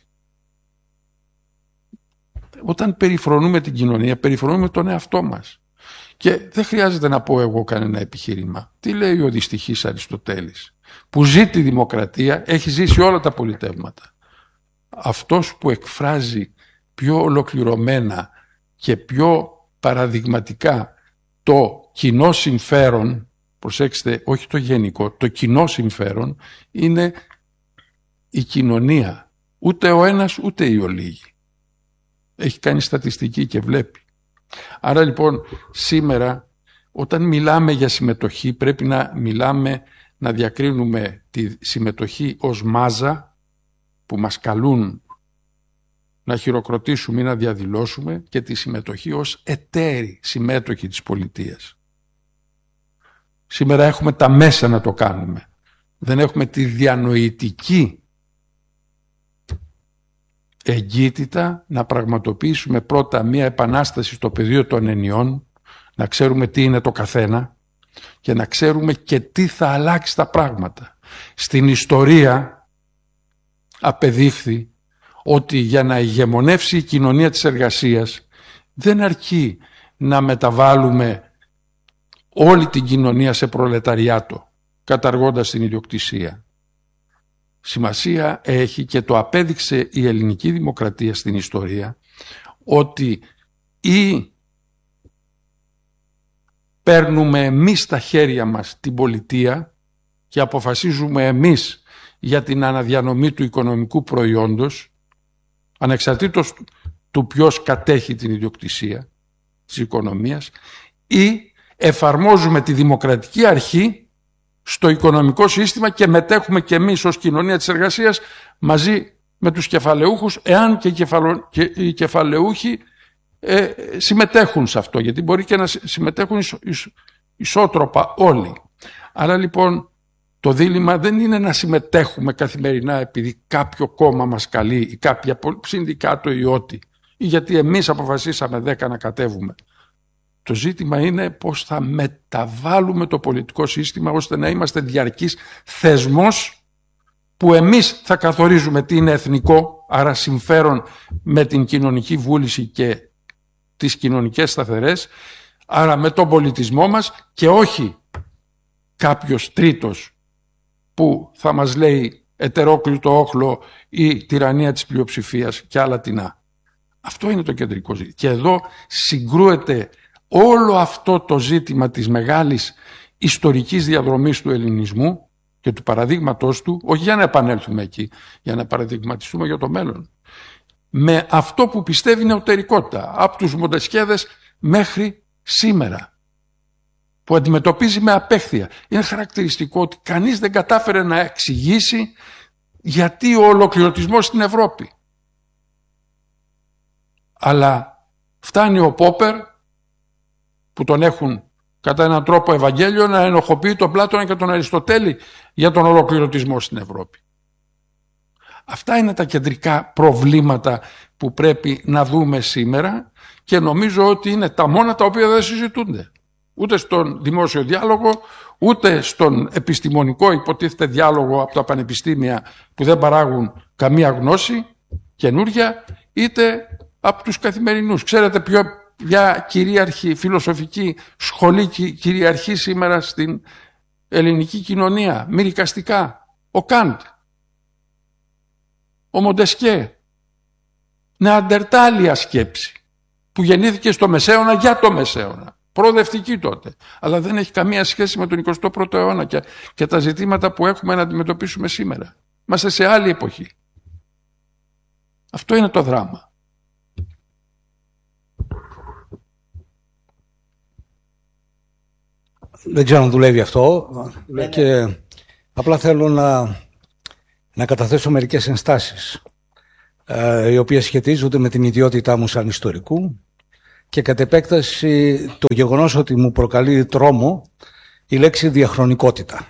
Όταν περιφρονούμε την κοινωνία, περιφρονούμε τον εαυτό μας. Και δεν χρειάζεται να πω εγώ κανένα επιχείρημα. Τι λέει ο δυστυχής Αριστοτέλης, που ζει τη δημοκρατία, έχει ζήσει όλα τα πολιτεύματα. Αυτός που εκφράζει πιο ολοκληρωμένα και πιο παραδειγματικά το κοινό συμφέρον, προσέξτε, όχι το γενικό, το κοινό συμφέρον, είναι η κοινωνία. Ούτε ο ένας ούτε οι ολίγοι. Έχει κάνει στατιστική και βλέπει. Άρα λοιπόν σήμερα όταν μιλάμε για συμμετοχή πρέπει να μιλάμε, να διακρίνουμε τη συμμετοχή ως μάζα που μας καλούν να χειροκροτήσουμε ή να διαδηλώσουμε και τη συμμετοχή ως εταίροι συμμέτοχοι της πολιτείας. Σήμερα έχουμε τα μέσα να το κάνουμε. Δεν έχουμε τη διανοητική εγκύτητα να πραγματοποιήσουμε πρώτα μία επανάσταση στο πεδίο των ενιών, να ξέρουμε τι είναι το καθένα και να ξέρουμε και τι θα αλλάξει τα πράγματα. Στην ιστορία απεδείχθη ότι για να ηγεμονεύσει η κοινωνία της εργασίας δεν αρκεί να μεταβάλουμε όλη την κοινωνία σε προλεταριάτο, καταργώντας την ιδιοκτησία. Σημασία έχει και το απέδειξε η ελληνική δημοκρατία στην ιστορία ότι ή παίρνουμε εμείς στα χέρια μας την πολιτεία και αποφασίζουμε εμείς για την αναδιανομή του οικονομικού προϊόντος ανεξαρτήτως του ποιος κατέχει την ιδιοκτησία της οικονομίας, ή εφαρμόζουμε τη δημοκρατική αρχή στο οικονομικό σύστημα και μετέχουμε και εμείς ως κοινωνία της εργασίας μαζί με τους κεφαλαιούχους, εάν και οι, κεφαλο... και οι κεφαλαιούχοι ε, συμμετέχουν σε αυτό, γιατί μπορεί και να συμμετέχουν ισο... ισο... ισότροπα όλοι. Άρα λοιπόν το δίλημμα δεν είναι να συμμετέχουμε καθημερινά επειδή κάποιο κόμμα μας καλεί ή κάποια συνδικάτο ή ό,τι, ή γιατί εμείς αποφασίσαμε δέκα να κατέβουμε. Το ζήτημα είναι πώς θα μεταβάλουμε το πολιτικό σύστημα ώστε να είμαστε διαρκής θεσμός που εμείς θα καθορίζουμε τι είναι εθνικό, άρα συμφέρον με την κοινωνική βούληση και τις κοινωνικές σταθερές, άρα με τον πολιτισμό μας και όχι κάποιος τρίτος που θα μας λέει ετερόκλητο όχλο ή τυραννία της πλειοψηφίας και άλλα τινά. Αυτό είναι το κεντρικό ζήτημα. Και εδώ συγκρούεται όλο αυτό το ζήτημα της μεγάλης ιστορικής διαδρομής του ελληνισμού και του παραδείγματός του, όχι για να επανέλθουμε εκεί, για να παραδειγματιστούμε για το μέλλον, με αυτό που πιστεύει η νεωτερικότητα, από τους Μοντεσκέδες μέχρι σήμερα, που αντιμετωπίζει με απέχθεια. Είναι χαρακτηριστικό ότι κανείς δεν κατάφερε να εξηγήσει γιατί ο ολοκληρωτισμός στην Ευρώπη. Αλλά φτάνει ο Πόπερ, που τον έχουν κατά έναν τρόπο Ευαγγέλιο, να ενοχοποιεί τον Πλάτωνα και τον Αριστοτέλη για τον ολοκληρωτισμό στην Ευρώπη. Αυτά είναι τα κεντρικά προβλήματα που πρέπει να δούμε σήμερα και νομίζω ότι είναι τα μόνα τα οποία δεν συζητούνται. Ούτε στον δημόσιο διάλογο, ούτε στον επιστημονικό υποτίθεται διάλογο από τα πανεπιστήμια που δεν παράγουν καμία γνώση καινούρια, είτε από τους καθημερινούς. Ξέρετε ποιο, ποια κυρίαρχη φιλοσοφική σχολή κυριαρχεί σήμερα στην ελληνική κοινωνία, μυρικαστικά? Ο Καντ, ο Μοντεσκέ, νεαντερτάλια σκέψη που γεννήθηκε στο Μεσαίωνα για το Μεσαίωνα, προοδευτική τότε, αλλά δεν έχει καμία σχέση με τον εικοστό πρώτο αιώνα και, και τα ζητήματα που έχουμε να αντιμετωπίσουμε σήμερα. Είμαστε σε άλλη εποχή. Αυτό είναι το δράμα. Δεν ξέρω αν δουλεύει αυτό. Ναι, και ναι. Απλά θέλω να, να καταθέσω μερικές ενστάσεις, ε, οι οποίες σχετίζονται με την ιδιότητά μου σαν ιστορικού και κατ' επέκταση το γεγονός ότι μου προκαλεί τρόμο η λέξη διαχρονικότητα.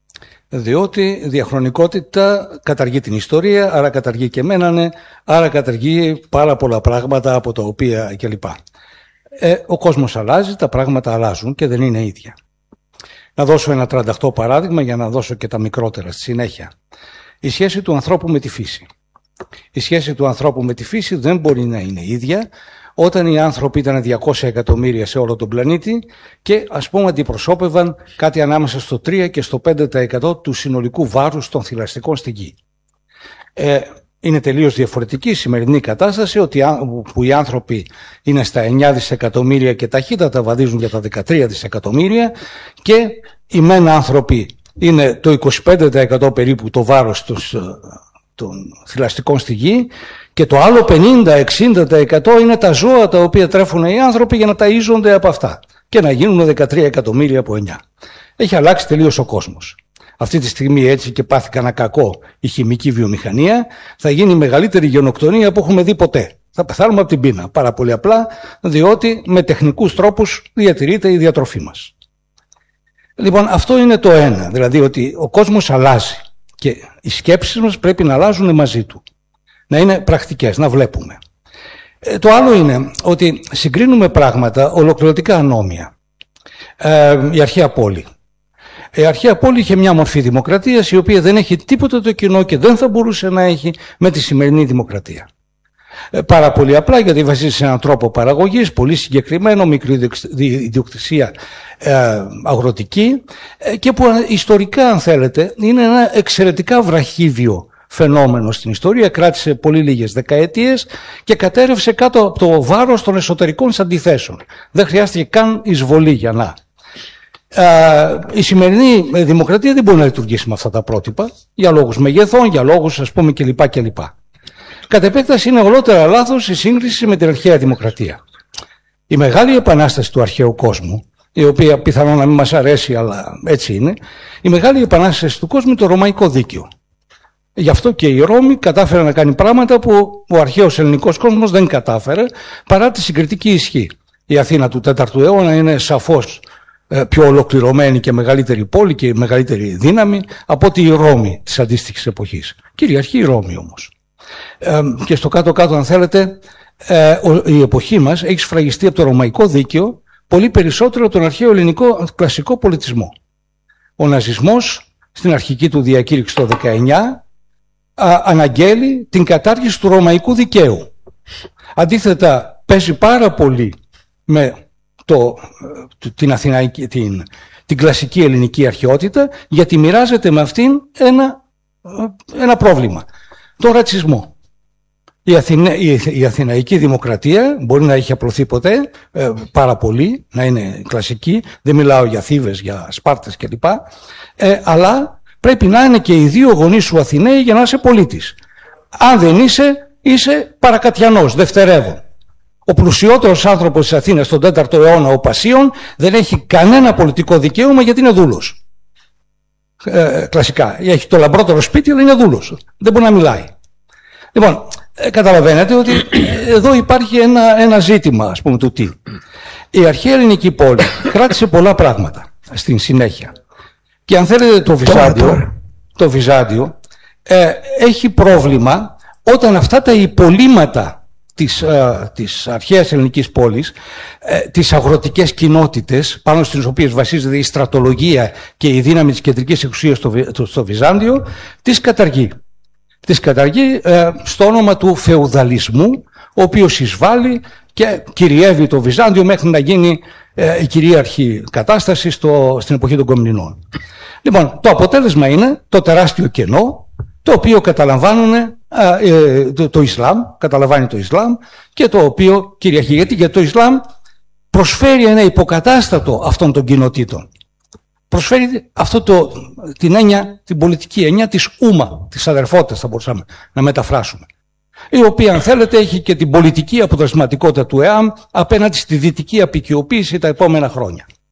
Διότι διαχρονικότητα καταργεί την ιστορία, άρα καταργεί και εμένα, ναι, άρα καταργεί πάρα πολλά πράγματα από τα οποία κλπ. Ε, ο κόσμος αλλάζει, τα πράγματα αλλάζουν και δεν είναι ίδια. Να δώσω ένα τριάντα οκτώ παράδειγμα για να δώσω και τα μικρότερα στη συνέχεια. Η σχέση του ανθρώπου με τη φύση. Η σχέση του ανθρώπου με τη φύση δεν μπορεί να είναι ίδια όταν οι άνθρωποι ήταν διακόσια εκατομμύρια σε όλο τον πλανήτη και ας πούμε αντιπροσώπευαν κάτι ανάμεσα στο τρία και στο πέντε τοις εκατό του συνολικού βάρους των θηλαστικών στη γη. Ε, είναι τελείως διαφορετική η σημερινή κατάσταση ότι, που οι άνθρωποι είναι στα εννιά δισεκατομμύρια και ταχύτατα βαδίζουν για τα δεκατρία δισεκατομμύρια και οι μεν άνθρωποι είναι το είκοσι πέντε τοις εκατό περίπου το βάρος τους, των θηλαστικών στη γη και το άλλο πενήντα με εξήντα τοις εκατό είναι τα ζώα τα οποία τρέφουν οι άνθρωποι για να ταΐζονται από αυτά και να γίνουν δεκατρία εκατομμύρια από εννιά. Έχει αλλάξει τελείως ο κόσμος. Αυτή τη στιγμή έτσι και πάθει κανένα κακό η χημική βιομηχανία, θα γίνει η μεγαλύτερη γενοκτονία που έχουμε δει ποτέ. Θα πεθάνουμε από την πείνα. Πάρα πολύ απλά, διότι με τεχνικούς τρόπους διατηρείται η διατροφή μας. Λοιπόν, αυτό είναι το ένα. Δηλαδή ότι ο κόσμος αλλάζει και οι σκέψεις μας πρέπει να αλλάζουν μαζί του. Να είναι πρακτικές, να βλέπουμε. Ε, το άλλο είναι ότι συγκρίνουμε πράγματα ολοκληρωτικά ανώμια. Ε, η αρχαία πόλη. Η αρχαία πόλη είχε μια μορφή δημοκρατίας η οποία δεν έχει τίποτα το κοινό και δεν θα μπορούσε να έχει με τη σημερινή δημοκρατία. Ε, πάρα πολύ απλά γιατί βασίζεται σε έναν τρόπο παραγωγής, πολύ συγκεκριμένο, μικρή ιδιοκτησία ε, αγροτική ε, και που ιστορικά αν θέλετε είναι ένα εξαιρετικά βραχύβιο φαινόμενο στην ιστορία, κράτησε πολύ λίγες δεκαετίες και κατέρευσε κάτω από το βάρος των εσωτερικών αντιθέσεων. Δεν χρειάστηκε καν εισβολή για να. Uh, η σημερινή δημοκρατία δεν μπορεί να λειτουργήσει με αυτά τα πρότυπα για λόγους μεγεθών, για λόγους ας πούμε κλπ. κλπ. Κατ' επέκταση είναι ολότερα λάθος η σύγκριση με την αρχαία δημοκρατία. Η μεγάλη επανάσταση του αρχαίου κόσμου, η οποία πιθανόν να μην μας αρέσει αλλά έτσι είναι, η μεγάλη επανάσταση του κόσμου είναι το ρωμαϊκό δίκαιο. Γι' αυτό και η Ρώμη κατάφερε να κάνει πράγματα που ο αρχαίος ελληνικός κόσμος δεν κατάφερε παρά τη συγκριτική ισχύ. Η Αθήνα του τέταρτου αιώνα είναι σαφώς πιο ολοκληρωμένη και μεγαλύτερη πόλη και μεγαλύτερη δύναμη από ότι η Ρώμη της αντίστοιχης εποχής. Κυριαρχεί η Ρώμη όμως. Ε, και στο κάτω-κάτω αν θέλετε ε, η εποχή μας έχει σφραγιστεί από το ρωμαϊκό δίκαιο πολύ περισσότερο από τον αρχαίο ελληνικό κλασικό πολιτισμό. Ο ναζισμός στην αρχική του διακήρυξη το δεκαεννιά α, αναγγέλει την κατάργηση του ρωμαϊκού δικαίου. Αντίθετα παίζει πάρα πολύ με Το, την, Αθηναϊκή, την, την κλασική ελληνική αρχαιότητα γιατί μοιράζεται με αυτήν ένα, ένα πρόβλημα, τον ρατσισμό. Η, Αθηνα, η, η Αθηναϊκή δημοκρατία μπορεί να έχει απλωθεί ποτέ ε, πάρα πολύ, να είναι κλασική, δεν μιλάω για Θήβες, για Σπάρτες κλπ, ε, αλλά πρέπει να είναι και οι δύο γονείς σου Αθηναίοι για να είσαι πολίτης. Αν δεν είσαι, είσαι παρακατιανός, δευτερεύον. Ο πλουσιότερος άνθρωπος της Αθήνας στον τέταρτο αιώνα, ο Πασίων, δεν έχει κανένα πολιτικό δικαίωμα γιατί είναι δούλος. Ε, κλασικά. Έχει το λαμπρότερο σπίτι, αλλά είναι δούλος. Δεν μπορεί να μιλάει. Λοιπόν, ε, καταλαβαίνετε ότι εδώ υπάρχει ένα, ένα ζήτημα, ας πούμε, του τι. Η αρχαία ελληνική πόλη κράτησε πολλά πράγματα στην συνέχεια. Και αν θέλετε το Βυζάντιο, το Βυζάντιο ε, έχει πρόβλημα όταν αυτά τα υπολείμματα Της, ε, της αρχαίας ελληνικής πόλης, ε, τις αγροτικές κοινότητες πάνω στις οποίες βασίζεται η στρατολογία και η δύναμη της κεντρικής εξουσίας στο, στο Βυζάντιο, τις καταργεί. Τις καταργεί ε, στο όνομα του φεουδαλισμού, ο οποίος εισβάλλει και κυριεύει το Βυζάντιο μέχρι να γίνει ε, η κυρίαρχη κατάσταση στο, στην εποχή των Κομνηνών. Λοιπόν, το αποτέλεσμα είναι το τεράστιο κενό, το οποίο καταλαμβάνουν ε, το, το Ισλάμ, καταλαμβάνει το Ισλάμ και το οποίο κυριαρχεί. Γιατί, γιατί το Ισλάμ προσφέρει ένα υποκατάστατο αυτών των κοινοτήτων. Προσφέρει αυτό το, την έννοια, την πολιτική έννοια της ούμα, της αδερφότητας θα μπορούσαμε να μεταφράσουμε. Η οποία αν θέλετε έχει και την πολιτική αποτελεσματικότητα του ΕΑΜ απέναντι στη δυτική αποικιοποίηση τα επόμενα χρόνια.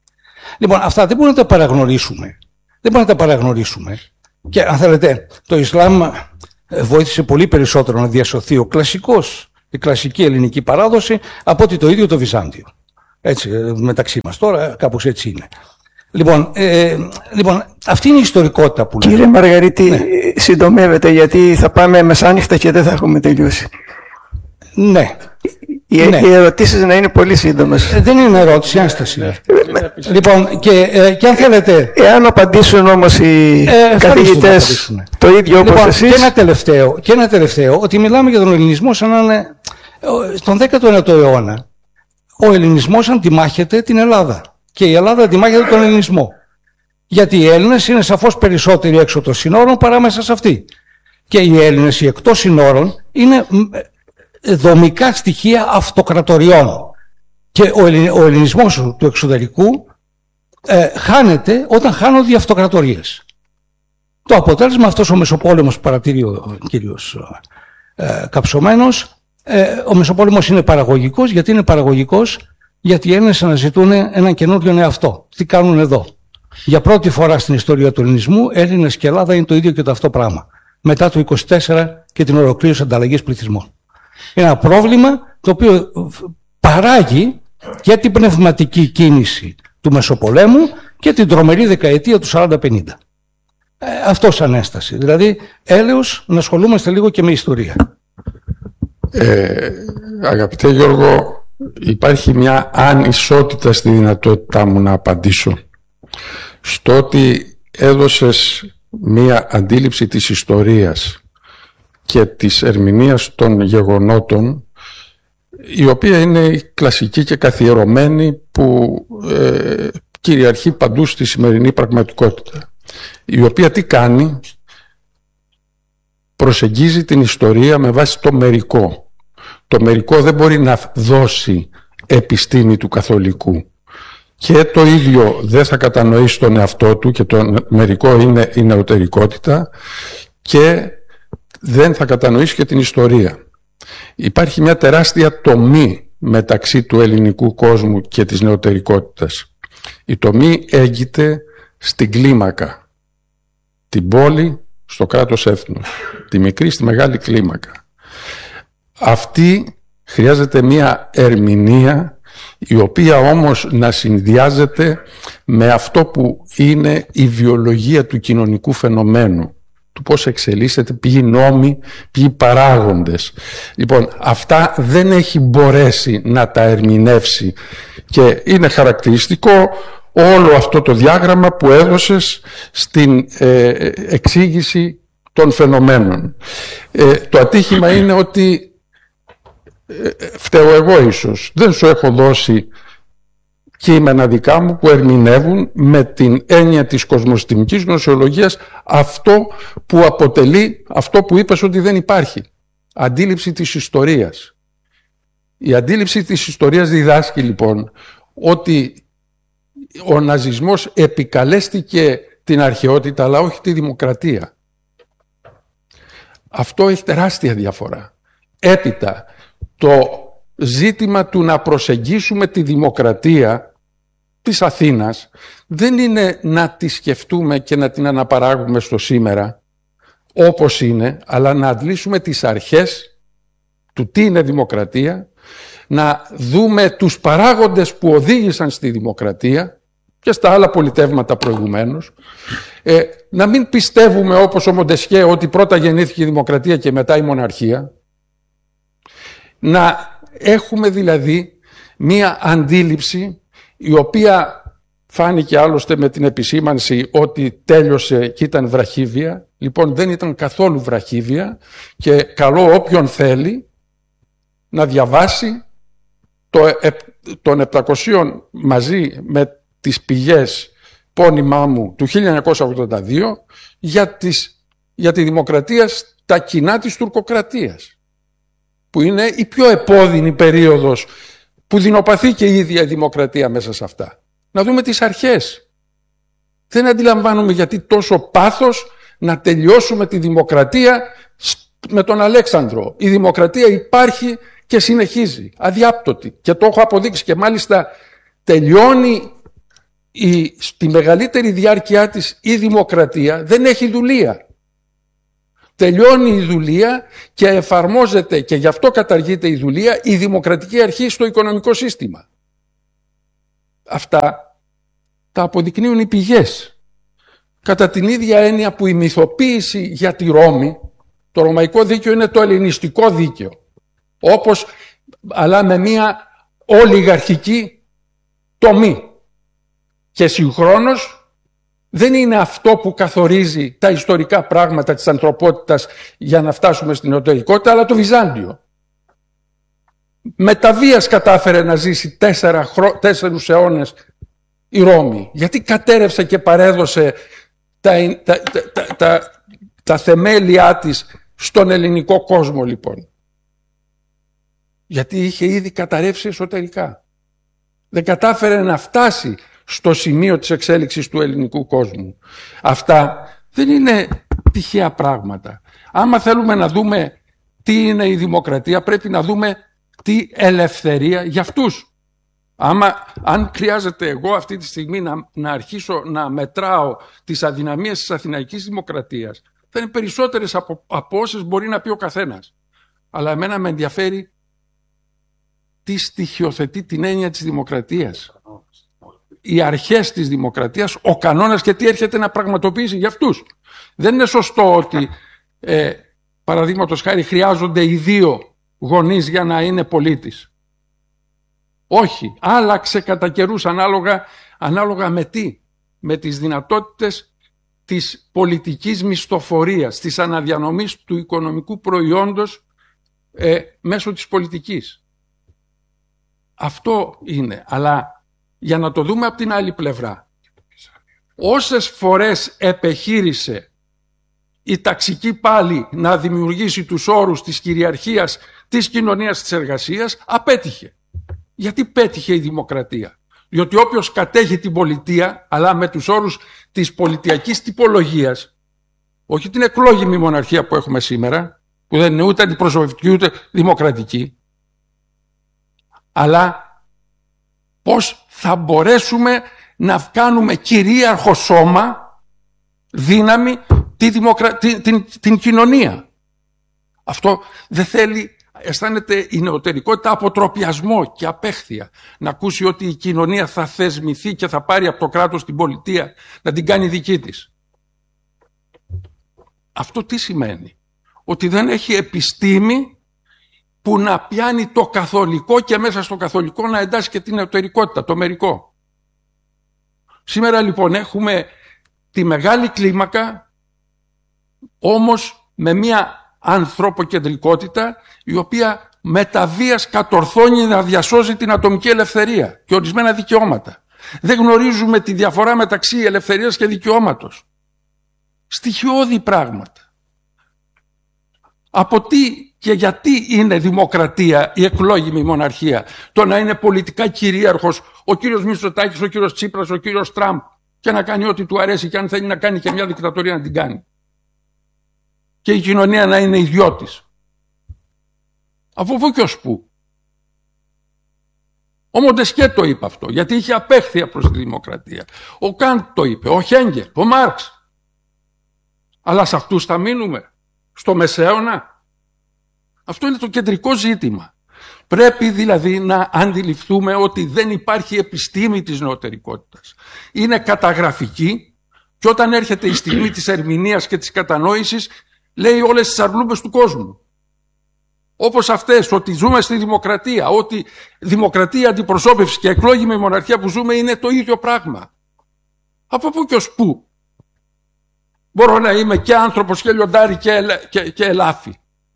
Λοιπόν, αυτά δεν μπορούμε να τα παραγνωρίσουμε. Δεν μπορούμε να τα παραγνωρίσουμε. Και αν θέλετε, το Ισλάμ βοήθησε πολύ περισσότερο να διασωθεί ο κλασικός, η κλασική ελληνική παράδοση από ότι το ίδιο το Βυζάντιο. Έτσι, μεταξύ μας τώρα, κάπως έτσι είναι. Λοιπόν, ε, λοιπόν, αυτή είναι η ιστορικότητα που λέμε. Κύριε Μαργαρίτη, ναι. συντομεύετε, γιατί θα πάμε μεσάνυχτα και δεν θα έχουμε τελειώσει. Ναι. Οι, ναι. οι ερωτήσεις να είναι πολύ σύντομες. Ε, δεν είναι ερώτηση, ένσταση. Ε, λοιπόν, και, ε, και αν θέλετε... Εάν απαντήσουν όμως οι ε, καθηγητές το ίδιο όπως λοιπόν, εσείς... Και ένα, τελευταίο, και ένα τελευταίο, ότι μιλάμε για τον ελληνισμό σαν να είναι... Στον δέκατο ένατο αιώνα, ο ελληνισμός αντιμάχεται την Ελλάδα. Και η Ελλάδα αντιμάχεται τον ελληνισμό. Γιατί οι Έλληνες είναι σαφώς περισσότεροι έξω των συνόρων παρά μέσα σε αυτή. Και οι Έλληνες, οι εκτός συνόρων, είναι δομικά στοιχεία αυτοκρατοριών. Και ο, ελλην, ο ελληνισμός του εξωτερικού ε, χάνεται όταν χάνονται οι αυτοκρατορίες. Το αποτέλεσμα, αυτός ο Μεσοπόλεμος που παρατηρεί ο κύριος ε, Καψωμένος, ε, ο Μεσοπόλεμος είναι παραγωγικός. Γιατί είναι παραγωγικός? Γιατί οι Έλληνες αναζητούν έναν καινούριο εαυτό. Τι κάνουν εδώ? Για πρώτη φορά στην ιστορία του ελληνισμού, Έλληνες και Ελλάδα είναι το ίδιο και το αυτό πράγμα. Μετά το είκοσι τέσσερα και την ολοκλήρωση ανταλλαγής πληθυσμών. Είναι ένα πρόβλημα το οποίο παράγει και την πνευματική κίνηση του Μεσοπολέμου και την τρομερή δεκαετία του σαράντα πενήντα. Ε, αυτό σαν ένσταση. Δηλαδή, έλεος να ασχολούμαστε λίγο και με ιστορία. Ε, αγαπητέ Γιώργο, υπάρχει μια ανισότητα στη δυνατότητά μου να απαντήσω. Στο ότι έδωσες μια αντίληψη της ιστορίας και της ερμηνείας των γεγονότων, η οποία είναι κλασική και καθιερωμένη που ε, κυριαρχεί παντού στη σημερινή πραγματικότητα, η οποία τι κάνει? Προσεγγίζει την ιστορία με βάση το μερικό. Το μερικό δεν μπορεί να δώσει επιστήμη του καθολικού. Και το ίδιο δεν θα κατανοήσει τον εαυτό του, και το μερικό είναι η νεωτερικότητα, και δεν θα κατανοήσει και την ιστορία. Υπάρχει μια τεράστια τομή μεταξύ του ελληνικού κόσμου και της νεωτερικότητας. Η τομή έγκυται στην κλίμακα. Την πόλη στο κράτος έθνος. Τη μικρή στη μεγάλη κλίμακα. Αυτή χρειάζεται μια ερμηνεία, η οποία όμως να συνδυάζεται με αυτό που είναι η βιολογία του κοινωνικού φαινομένου, του πώς εξελίσσεται, ποιοι νόμοι, ποιοι παράγοντες. Λοιπόν, αυτά δεν έχει μπορέσει να τα ερμηνεύσει, και είναι χαρακτηριστικό όλο αυτό το διάγραμμα που έδωσες στην ε, εξήγηση των φαινομένων. Ε, το ατύχημα είναι ότι φταίω εγώ ίσως. Δεν σου έχω δώσει κείμενα δικά μου που ερμηνεύουν με την έννοια της κοσμοστημικής γνωσιολογίας αυτό που αποτελεί, αυτό που είπες ότι δεν υπάρχει. Αντίληψη της ιστορίας. Η αντίληψη της ιστορίας διδάσκει λοιπόν ότι ο ναζισμός επικαλέστηκε την αρχαιότητα, αλλά όχι τη δημοκρατία. Αυτό έχει τεράστια διαφορά. Έπειτα, το ζήτημα του να προσεγγίσουμε τη δημοκρατία της Αθήνας δεν είναι να τη σκεφτούμε και να την αναπαράγουμε στο σήμερα όπως είναι, αλλά να αντλήσουμε τις αρχές του τι είναι δημοκρατία, να δούμε τους παράγοντες που οδήγησαν στη δημοκρατία και στα άλλα πολιτεύματα προηγουμένως, ε, να μην πιστεύουμε όπως ο Μοντεσχέ ότι πρώτα γεννήθηκε η δημοκρατία και μετά η μοναρχία. Να έχουμε δηλαδή μία αντίληψη η οποία φάνηκε άλλωστε με την επισήμανση ότι τέλειωσε και ήταν βραχύβια. Λοιπόν, δεν ήταν καθόλου βραχύβια, και καλό όποιον θέλει να διαβάσει το, των επτακοσίων μαζί με τις πηγές πόνημά μου του χίλια εννιακόσια ογδόντα δύο για, τις, για τη δημοκρατία στα κοινά της τουρκοκρατίας, που είναι η πιο επώδυνη περίοδος που δεινοπαθεί και η ίδια η δημοκρατία μέσα σε αυτά. Να δούμε τις αρχές. Δεν αντιλαμβάνομαι γιατί τόσο πάθος να τελειώσουμε τη δημοκρατία με τον Αλέξανδρο. Η δημοκρατία υπάρχει και συνεχίζει, αδιάπτωτη. Και το έχω αποδείξει, και μάλιστα τελειώνει η, στη μεγαλύτερη διάρκεια της η δημοκρατία δεν έχει δουλεία. Τελειώνει η δουλεία και εφαρμόζεται, και γι' αυτό καταργείται η δουλεία, η δημοκρατική αρχή στο οικονομικό σύστημα. Αυτά τα αποδεικνύουν οι πηγές. Κατά την ίδια έννοια που η μυθοποίηση για τη Ρώμη, το ρωμαϊκό δίκαιο είναι το ελληνιστικό δίκαιο, όπως, αλλά με μια ολιγαρχική τομή. Και συγχρόνως δεν είναι αυτό που καθορίζει τα ιστορικά πράγματα της ανθρωπότητας για να φτάσουμε στην εσωτερικότητα, αλλά το Βυζάντιο. Με τα βίας κατάφερε να ζήσει τέσσερα, τέσσερους αιώνες η Ρώμη. Γιατί κατέρευσε και παρέδωσε τα, τα, τα, τα, τα, τα θεμέλια της στον ελληνικό κόσμο, λοιπόν? Γιατί είχε ήδη καταρρεύσει εσωτερικά. Δεν κατάφερε να φτάσει στο σημείο της εξέλιξης του ελληνικού κόσμου. Αυτά δεν είναι τυχαία πράγματα. Άμα θέλουμε να δούμε τι είναι η δημοκρατία, πρέπει να δούμε τι ελευθερία για αυτούς. Άμα, αν χρειάζεται εγώ αυτή τη στιγμή να, να αρχίσω να μετράω τις αδυναμίες της αθηναϊκής δημοκρατίας, θα είναι περισσότερες από, από όσες μπορεί να πει ο καθένας. Αλλά εμένα με ενδιαφέρει τι στοιχειοθετεί την έννοια της δημοκρατίας. Οι αρχές της δημοκρατίας, ο κανόνας και τι έρχεται να πραγματοποιήσει για αυτούς. Δεν είναι σωστό ότι ε, παραδείγματος χάρη χρειάζονται οι δύο γονείς για να είναι πολίτης. Όχι, άλλαξε κατά καιρούς ανάλογα, ανάλογα με τι? Με τις δυνατότητες της πολιτικής μισθοφορίας, της αναδιανομής του οικονομικού προϊόντος ε, μέσω της πολιτικής. Αυτό είναι, αλλά για να το δούμε από την άλλη πλευρά. Όσες φορές επεχείρησε η ταξική πάλι να δημιουργήσει τους όρους της κυριαρχίας της κοινωνίας της εργασίας, απέτυχε. Γιατί πέτυχε η δημοκρατία? Διότι όποιος κατέχει την πολιτεία, αλλά με τους όρους της πολιτιακής τυπολογίας, όχι την εκλόγιμη μοναρχία που έχουμε σήμερα, που δεν είναι ούτε αντιπροσωπευτική ούτε δημοκρατική, αλλά πώς θα μπορέσουμε να κάνουμε κυρίαρχο σώμα, δύναμη, τη δημοκρα... την, την, την κοινωνία. Αυτό δεν θέλει, αισθάνεται η νεωτερικότητα αποτροπιασμό και απέχθεια. Να ακούσει ότι η κοινωνία θα θεσμηθεί και θα πάρει από το κράτος την πολιτεία να την κάνει δική της. Αυτό τι σημαίνει? Ότι δεν έχει επιστήμη που να πιάνει το καθολικό και μέσα στο καθολικό να εντάσσει και την εσωτερικότητα, το μερικό. Σήμερα λοιπόν έχουμε τη μεγάλη κλίμακα, όμως με μια ανθρωποκεντρικότητα η οποία με τα βίας κατορθώνει να διασώζει την ατομική ελευθερία και ορισμένα δικαιώματα. Δεν γνωρίζουμε τη διαφορά μεταξύ ελευθερίας και δικαιώματος. Στοιχειώδη πράγματα. Από τι και γιατί είναι δημοκρατία η εκλόγιμη μοναρχία? Το να είναι πολιτικά κυρίαρχος ο κύριος Μητσοτάκης, ο κύριος Τσίπρας, ο κύριος Τραμπ και να κάνει ό,τι του αρέσει, και αν θέλει να κάνει και μια δικτατορία να την κάνει. Και η κοινωνία να είναι ιδιώτης. Από πού και ως πού? Ο Μοντεσκέ το είπε αυτό, γιατί είχε απέχθεια προς τη δημοκρατία. Ο Καντ το είπε, ο Χέγκελ, ο Μάρξ. Αλλά σε αυτούς θα μείνουμε? Στο μεσαίωνα? Αυτό είναι το κεντρικό ζήτημα. Πρέπει δηλαδή να αντιληφθούμε ότι δεν υπάρχει επιστήμη της νεωτερικότητας. Είναι καταγραφική και όταν έρχεται η στιγμή της ερμηνείας και της κατανόησης λέει όλες τις αρλούμπες του κόσμου. Όπως αυτές, ότι ζούμε στη δημοκρατία, ότι δημοκρατία, αντιπροσώπευση και εκλόγιμη μοναρχία που ζούμε είναι το ίδιο πράγμα. Από πού και ως πού? Μπορώ να είμαι και άνθρωπος και λιοντάρι και, ελα... και, και ελάφι.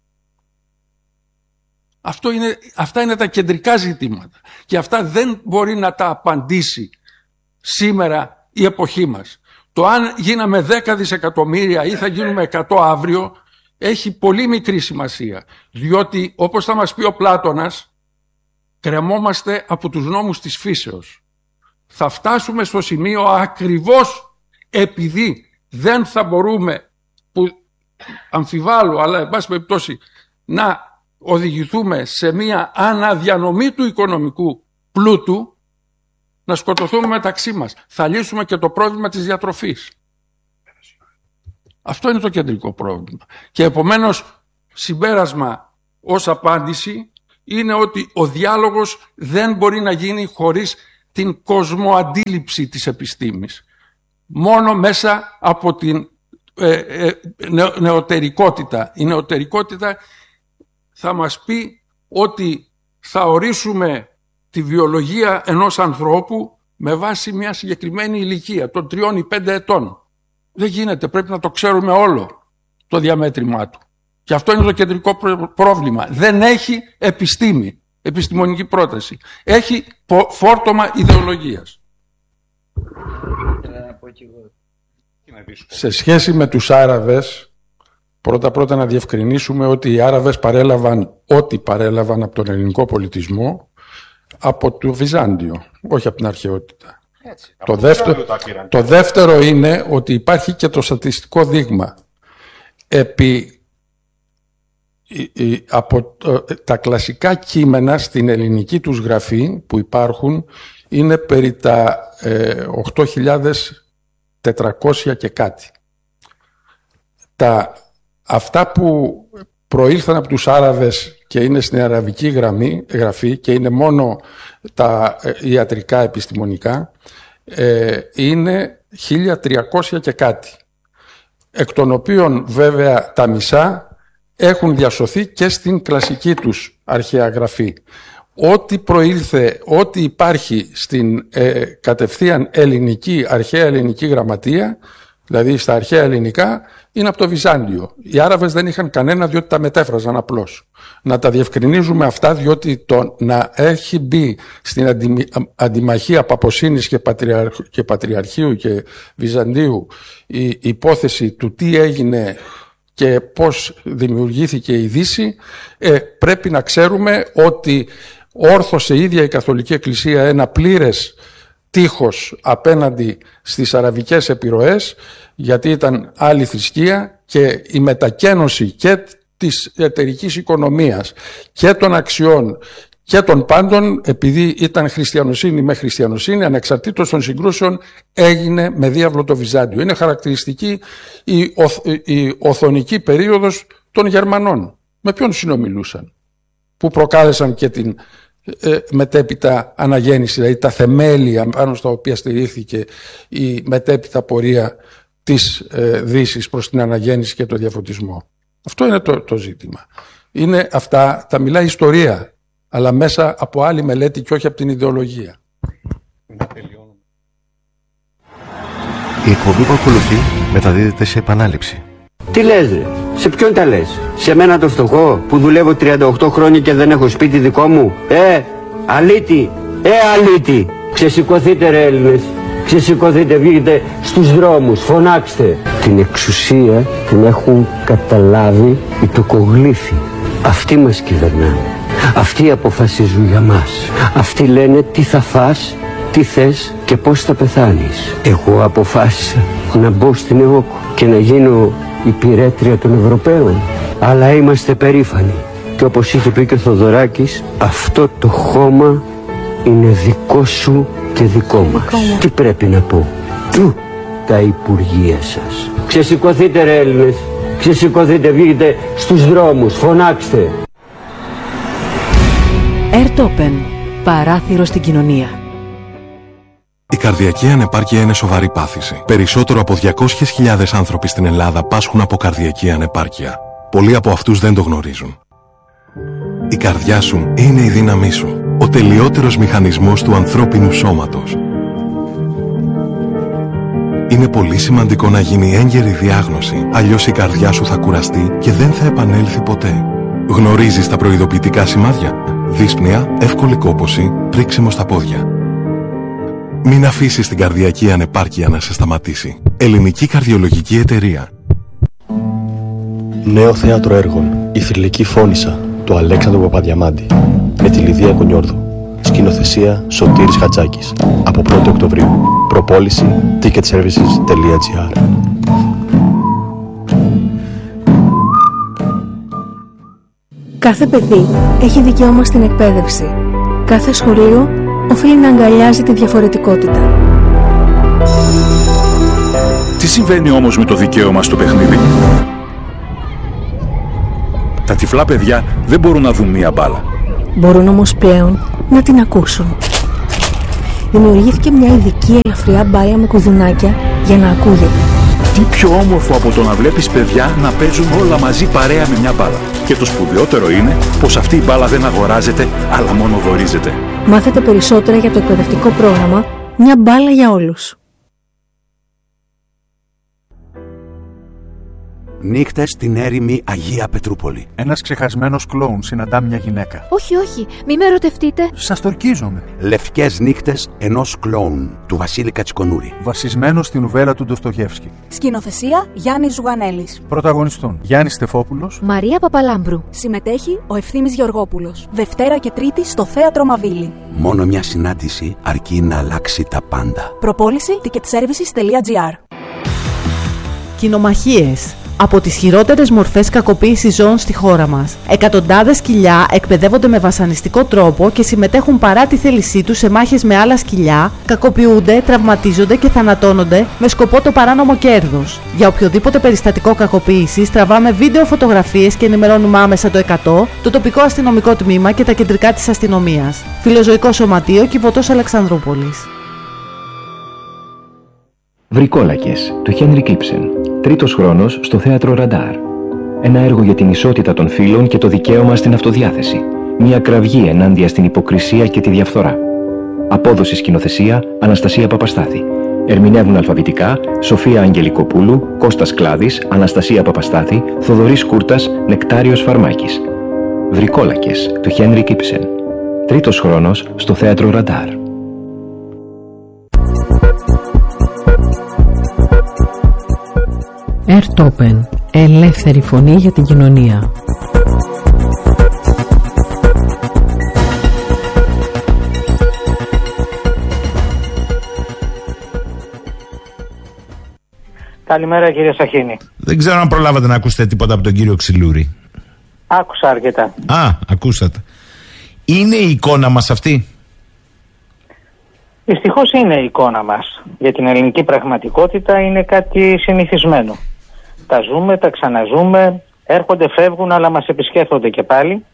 Αυτό είναι, αυτά είναι τα κεντρικά ζητήματα. Και αυτά δεν μπορεί να τα απαντήσει σήμερα η εποχή μας. Το αν γίναμε δέκα δισεκατομμύρια ή θα γίνουμε εκατό αύριο έχει πολύ μικρή σημασία. Διότι όπως θα μας πει ο Πλάτωνας, κρεμόμαστε από τους νόμους της φύσεως. Θα φτάσουμε στο σημείο ακριβώς επειδή δεν θα μπορούμε, που αμφιβάλλω, αλλά εν πάση περιπτώσει, να οδηγηθούμε σε μια αναδιανομή του οικονομικού πλούτου, να σκοτωθούμε μεταξύ μας. Θα λύσουμε και το πρόβλημα της διατροφής. Αυτό είναι το κεντρικό πρόβλημα. Και επομένως, συμπέρασμα ως απάντηση είναι ότι ο διάλογος δεν μπορεί να γίνει χωρίς την κοσμοαντίληψη της επιστήμης. Μόνο μέσα από την ε, ε, νεω, νεωτερικότητα. Η νεωτερικότητα θα μας πει ότι θα ορίσουμε τη βιολογία ενός ανθρώπου με βάση μια συγκεκριμένη ηλικία, των τριών ή πέντε ετών. Δεν γίνεται, πρέπει να το ξέρουμε όλο το διαμέτρημά του. Και αυτό είναι το κεντρικό πρόβλημα. Δεν έχει επιστήμη, επιστημονική πρόταση. Έχει φόρτωμα ιδεολογίας. Σε σχέση με τους Άραβες, πρώτα-πρώτα να διευκρινίσουμε ότι οι Άραβες παρέλαβαν ό,τι παρέλαβαν από τον ελληνικό πολιτισμό από το Βυζάντιο, όχι από την αρχαιότητα. Έτσι, το, δεύτερο, το δεύτερο είναι ότι υπάρχει και το στατιστικό δείγμα. Επί, από τα κλασικά κείμενα στην ελληνική τους γραφή που υπάρχουν είναι περί τα ε, οκτώ χιλιάδες τετρακόσια και κάτι. Τα, αυτά που προήλθαν από τους Άραβες και είναι στην αραβική γραμμή, γραφή και είναι μόνο τα ιατρικά επιστημονικά, ε, είναι χίλια τριακόσια και κάτι. Εκ των οποίων βέβαια τα μισά έχουν διασωθεί και στην κλασική τους αρχαία γραφή. Ό,τι προήλθε, ό,τι υπάρχει στην ε, κατευθείαν ελληνική, αρχαία ελληνική γραμματεία, δηλαδή στα αρχαία ελληνικά, είναι από το Βυζάντιο. Οι Άραβες δεν είχαν κανένα, διότι τα μετέφραζαν απλώς. Να τα διευκρινίζουμε αυτά, διότι το να έχει μπει στην αντι, αντιμαχία Παποσύνης και, Πατριαρχ, και Πατριαρχείου και Βυζαντίου η υπόθεση του τι έγινε και πώς δημιουργήθηκε η Δύση, ε, πρέπει να ξέρουμε ότι όρθωσε η ίδια η Καθολική Εκκλησία ένα πλήρες τείχος απέναντι στις αραβικές επιρροές, γιατί ήταν άλλη θρησκεία και η μετακαίνωση και της εταιρικής οικονομίας και των αξιών και των πάντων, επειδή ήταν χριστιανοσύνη με χριστιανοσύνη, ανεξαρτήτως των συγκρούσεων, έγινε με διάβλο το Βυζάντιο. Είναι χαρακτηριστική η, οθ, η οθωνική περίοδος των Γερμανών. Με ποιον συνομιλούσαν, που προκάλεσαν και την ε, μετέπειτα αναγέννηση, δηλαδή τα θεμέλια πάνω στα οποία στηρίχθηκε η μετέπειτα πορεία της ε, Δύσης προς την αναγέννηση και το διαφωτισμό. Αυτό είναι το, το ζήτημα. Είναι αυτά, τα μιλάει η ιστορία, αλλά μέσα από άλλη μελέτη και όχι από την ιδεολογία. Η εκπομπή που ακολουθεί μεταδίδεται σε επανάληψη. Τι λες ρε, σε ποιον τα λες, σε μένα το φτωχό που δουλεύω τριάντα οκτώ χρόνια και δεν έχω σπίτι δικό μου? Ε, αλήτη, ε αλήτη, ξεσηκωθείτε ρε Έλληνες, ξεσηκωθείτε, βγείτε στους δρόμους, φωνάξτε. Την εξουσία την έχουν καταλάβει οι τοκογλύφοι. Αυτοί μας κυβερνάνε. Αυτοί αποφασίζουν για μας. Αυτοί λένε τι θα φας, τι θες και πώς θα πεθάνεις. Εγώ αποφάσισα να μπω στην ΕΟΚ και να γίνω υπηρέτρια των Ευρωπαίων. Αλλά είμαστε περήφανοι. Και όπως είχε πει και ο Θοδωράκης, αυτό το χώμα είναι δικό σου και δικό μας. Δικό τι πρέπει να πω? Του τα υπουργεία σας. Ξεσηκωθείτε ρε Έλληνες, ξεσηκωθείτε, βγείτε στους δρόμους, φωνάξτε. Ερτόπεν, παράθυρο στην κοινωνία. Η καρδιακή ανεπάρκεια είναι σοβαρή πάθηση. Περισσότερο από διακόσιες χιλιάδες άνθρωποι στην Ελλάδα πάσχουν από καρδιακή ανεπάρκεια. Πολλοί από αυτούς δεν το γνωρίζουν. Η καρδιά σου είναι η δύναμή σου. Ο τελειότερος μηχανισμός του ανθρώπινου σώματος. Είναι πολύ σημαντικό να γίνει έγκαιρη διάγνωση, αλλιώς η καρδιά σου θα κουραστεί και δεν θα επανέλθει ποτέ. Γνωρίζεις τα προειδοποιητικά σημάδια? Δύσπνοια, εύκολη κόπωση, πρίξιμο στα πόδια. Μην αφήσεις την καρδιακή ανεπάρκεια να σε σταματήσει. Ελληνική Καρδιολογική Εταιρεία. Νέο θέατρο έργων. Η θρυλική Φώνισσα του Αλέξανδρου Παπαδιαμάντη με τη Λιδία Κονιόρδου. Σκηνοθεσία Σωτήρης Χατζάκης. Από πρώτη Οκτωβρίου. Προπόληση ticketservices τελεία gr. Κάθε παιδί έχει δικαίωμα στην εκπαίδευση. Κάθε σχολείο οφείλει να αγκαλιάζει τη διαφορετικότητα. Τι συμβαίνει όμως με το δικαίωμα στο παιχνίδι? Τα τυφλά παιδιά δεν μπορούν να δουν μία μπάλα. Μπορούν όμως πλέον να την ακούσουν. Δημιουργήθηκε μια ειδική ελαφριά μπάλα με κουδουνάκια για να ακούγεται. Τι πιο όμορφο από το να βλέπεις παιδιά να παίζουν όλα μαζί παρέα με μια μπάλα. Και το σπουδαιότερο είναι πως αυτή η μπάλα δεν αγοράζεται, αλλά μόνο δωρίζεται. Μάθετε περισσότερα για το εκπαιδευτικό πρόγραμμα «Μια μπάλα για όλους». Νύχτες στην έρημη Αγία Πετρούπολη. Ένας ξεχασμένος κλόουν συναντά μια γυναίκα. Όχι, όχι, μη με ερωτευτείτε. Σας τορκίζομαι. Λευκές νύχτες ενός κλόουν του Βασίλη Κατσικονούρη. Βασισμένο στην νουβέλα του Ντοστογεύσκη. Σκηνοθεσία Γιάννης Ζουγανέλης. Πρωταγωνιστών Γιάννης Στεφόπουλος, Μαρία Παπαλάμπρου. Συμμετέχει ο Ευθύμης Γεωργόπουλος. Δευτέρα και Τρίτη στο Θέατρο Μαβίλη. Μόνο μια συνάντηση αρκεί να αλλάξει τα πάντα. Προπόληση ticketservices.gr. Κοινομαχίες. Από τις χειρότερες μορφές κακοποίησης ζώων στη χώρα μας. Εκατοντάδες σκυλιά εκπαιδεύονται με βασανιστικό τρόπο και συμμετέχουν παρά τη θέλησή τους σε μάχες με άλλα σκυλιά, κακοποιούνται, τραυματίζονται και θανατώνονται με σκοπό το παράνομο κέρδος. Για οποιοδήποτε περιστατικό κακοποίησης τραβάμε βίντεο φωτογραφίες και ενημερώνουμε άμεσα το εκατό, το τοπικό αστυνομικό τμήμα και τα κεντρικά της αστυνομίας. Φιλοζωικό Σωματείο Κιβωτός Αλεξανδρούπολης. Βρικόλακες, του Χένρικ Ήψεν. Τρίτος χρόνος στο θέατρο Ραντάρ. Ένα έργο για την ισότητα των φύλων και το δικαίωμα στην αυτοδιάθεση. Μια κραυγή ενάντια στην υποκρισία και τη διαφθορά. Απόδοση σκηνοθεσία Αναστασία Παπαστάθη. Ερμηνεύουν αλφαβητικά Σοφία Αγγελικοπούλου, Κώστας Κλάδης, Αναστασία Παπαστάθη, Θοδωρής Κούρτας, Νεκτάριος Φαρμάκης. Βρικόλακες, του Χένρικ Ήψεν. Τρίτος χρόνος στο θέατρο Ραντάρ. Ερτόπεν. Ελεύθερη φωνή για την κοινωνία. Καλημέρα κύριε Σαχίνη. Δεν ξέρω αν προλάβατε να ακούσετε τίποτα από τον κύριο Ξυλούρη. Άκουσα αρκετά. Α, ακούσατε. Είναι η εικόνα μας αυτή? Δυστυχώς είναι η εικόνα μας. Για την ελληνική πραγματικότητα είναι κάτι συνηθισμένο. Τα ζούμε, τα ξαναζούμε, έρχονται, φεύγουν, αλλά μας επισκέφτονται και πάλι.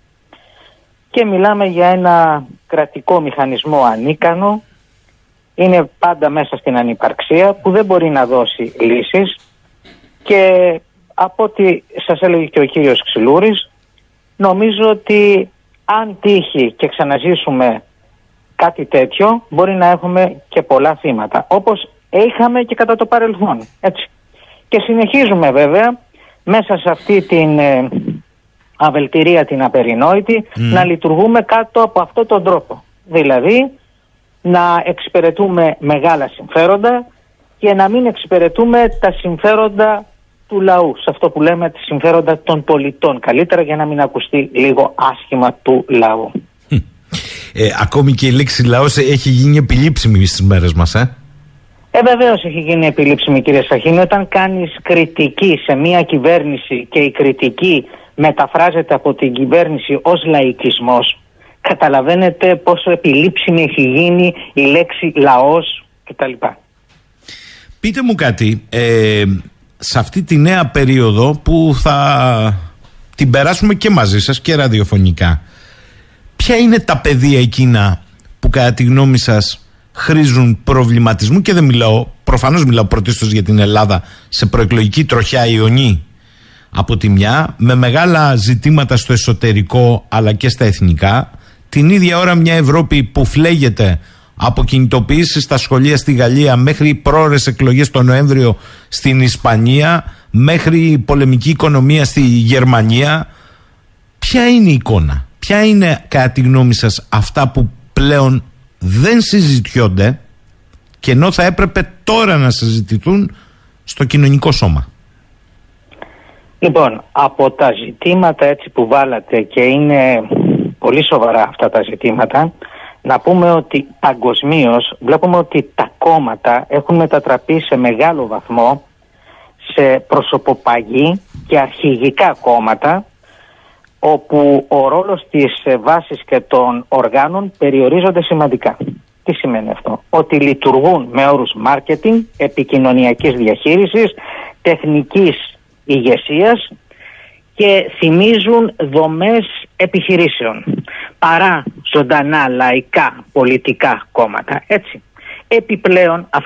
Και μιλάμε για ένα κρατικό μηχανισμό ανίκανο. Είναι πάντα μέσα στην ανυπαρξία που δεν μπορεί να δώσει λύσεις. Και από ό,τι σας έλεγε και ο κύριος Ξυλούρης, νομίζω ότι αν τύχει και ξαναζήσουμε κάτι τέτοιο, μπορεί να έχουμε και πολλά θύματα, όπως είχαμε και κατά το παρελθόν. Έτσι. Και συνεχίζουμε βέβαια μέσα σε αυτή την ε, αβελτηρία την απερινόητη mm. να λειτουργούμε κάτω από αυτόν τον τρόπο. Δηλαδή να εξυπηρετούμε μεγάλα συμφέροντα και να μην εξυπηρετούμε τα συμφέροντα του λαού, σε αυτό που λέμε τα συμφέροντα των πολιτών, καλύτερα, για να μην ακουστεί λίγο άσχημα του λαού. Ε, ακόμη και η λέξη λαός έχει γίνει επιλήψιμη στις μέρες μας, ε? Ε, βεβαίως έχει γίνει επιλήψιμη, κύριε Σαχίνη. Όταν κάνεις κριτική σε μια κυβέρνηση και η κριτική μεταφράζεται από την κυβέρνηση ως λαϊκισμός, καταλαβαίνετε πόσο επιλήψιμη έχει γίνει η λέξη λαός κτλ. Πείτε μου κάτι, ε, σε αυτή τη νέα περίοδο που θα την περάσουμε και μαζί σας και ραδιοφωνικά, ποια είναι τα πεδία εκείνα που κατά τη γνώμη σας χρήζουν προβληματισμού? Και δεν μιλάω, προφανώς μιλάω πρωτίστως για την Ελλάδα σε προεκλογική τροχιά ιονή από τη μια, με μεγάλα ζητήματα στο εσωτερικό αλλά και στα εθνικά, την ίδια ώρα μια Ευρώπη που φλέγεται από κινητοποιήσεις στα σχολεία στη Γαλλία μέχρι πρόωρες εκλογές τον Νοέμβριο στην Ισπανία, μέχρι πολεμική οικονομία στη Γερμανία. Ποια είναι η εικόνα? Ποια είναι κατά τη γνώμη σας αυτά που πλέον δεν συζητιόνται και ενώ θα έπρεπε τώρα να συζητηθούν στο κοινωνικό σώμα? Λοιπόν, από τα ζητήματα έτσι που βάλατε, και είναι πολύ σοβαρά αυτά τα ζητήματα, να πούμε ότι παγκοσμίως βλέπουμε ότι τα κόμματα έχουν μετατραπεί σε μεγάλο βαθμό σε προσωποπαγή και αρχηγικά κόμματα, όπου ο ρόλος της βάσης και των οργάνων περιορίζονται σημαντικά. Τι σημαίνει αυτό? Ότι λειτουργούν με όρους marketing, επικοινωνιακής διαχείρισης, τεχνικής ηγεσίας και θυμίζουν δομές επιχειρήσεων παρά ζωντανά λαϊκά πολιτικά κόμματα. Έτσι. Επιπλέον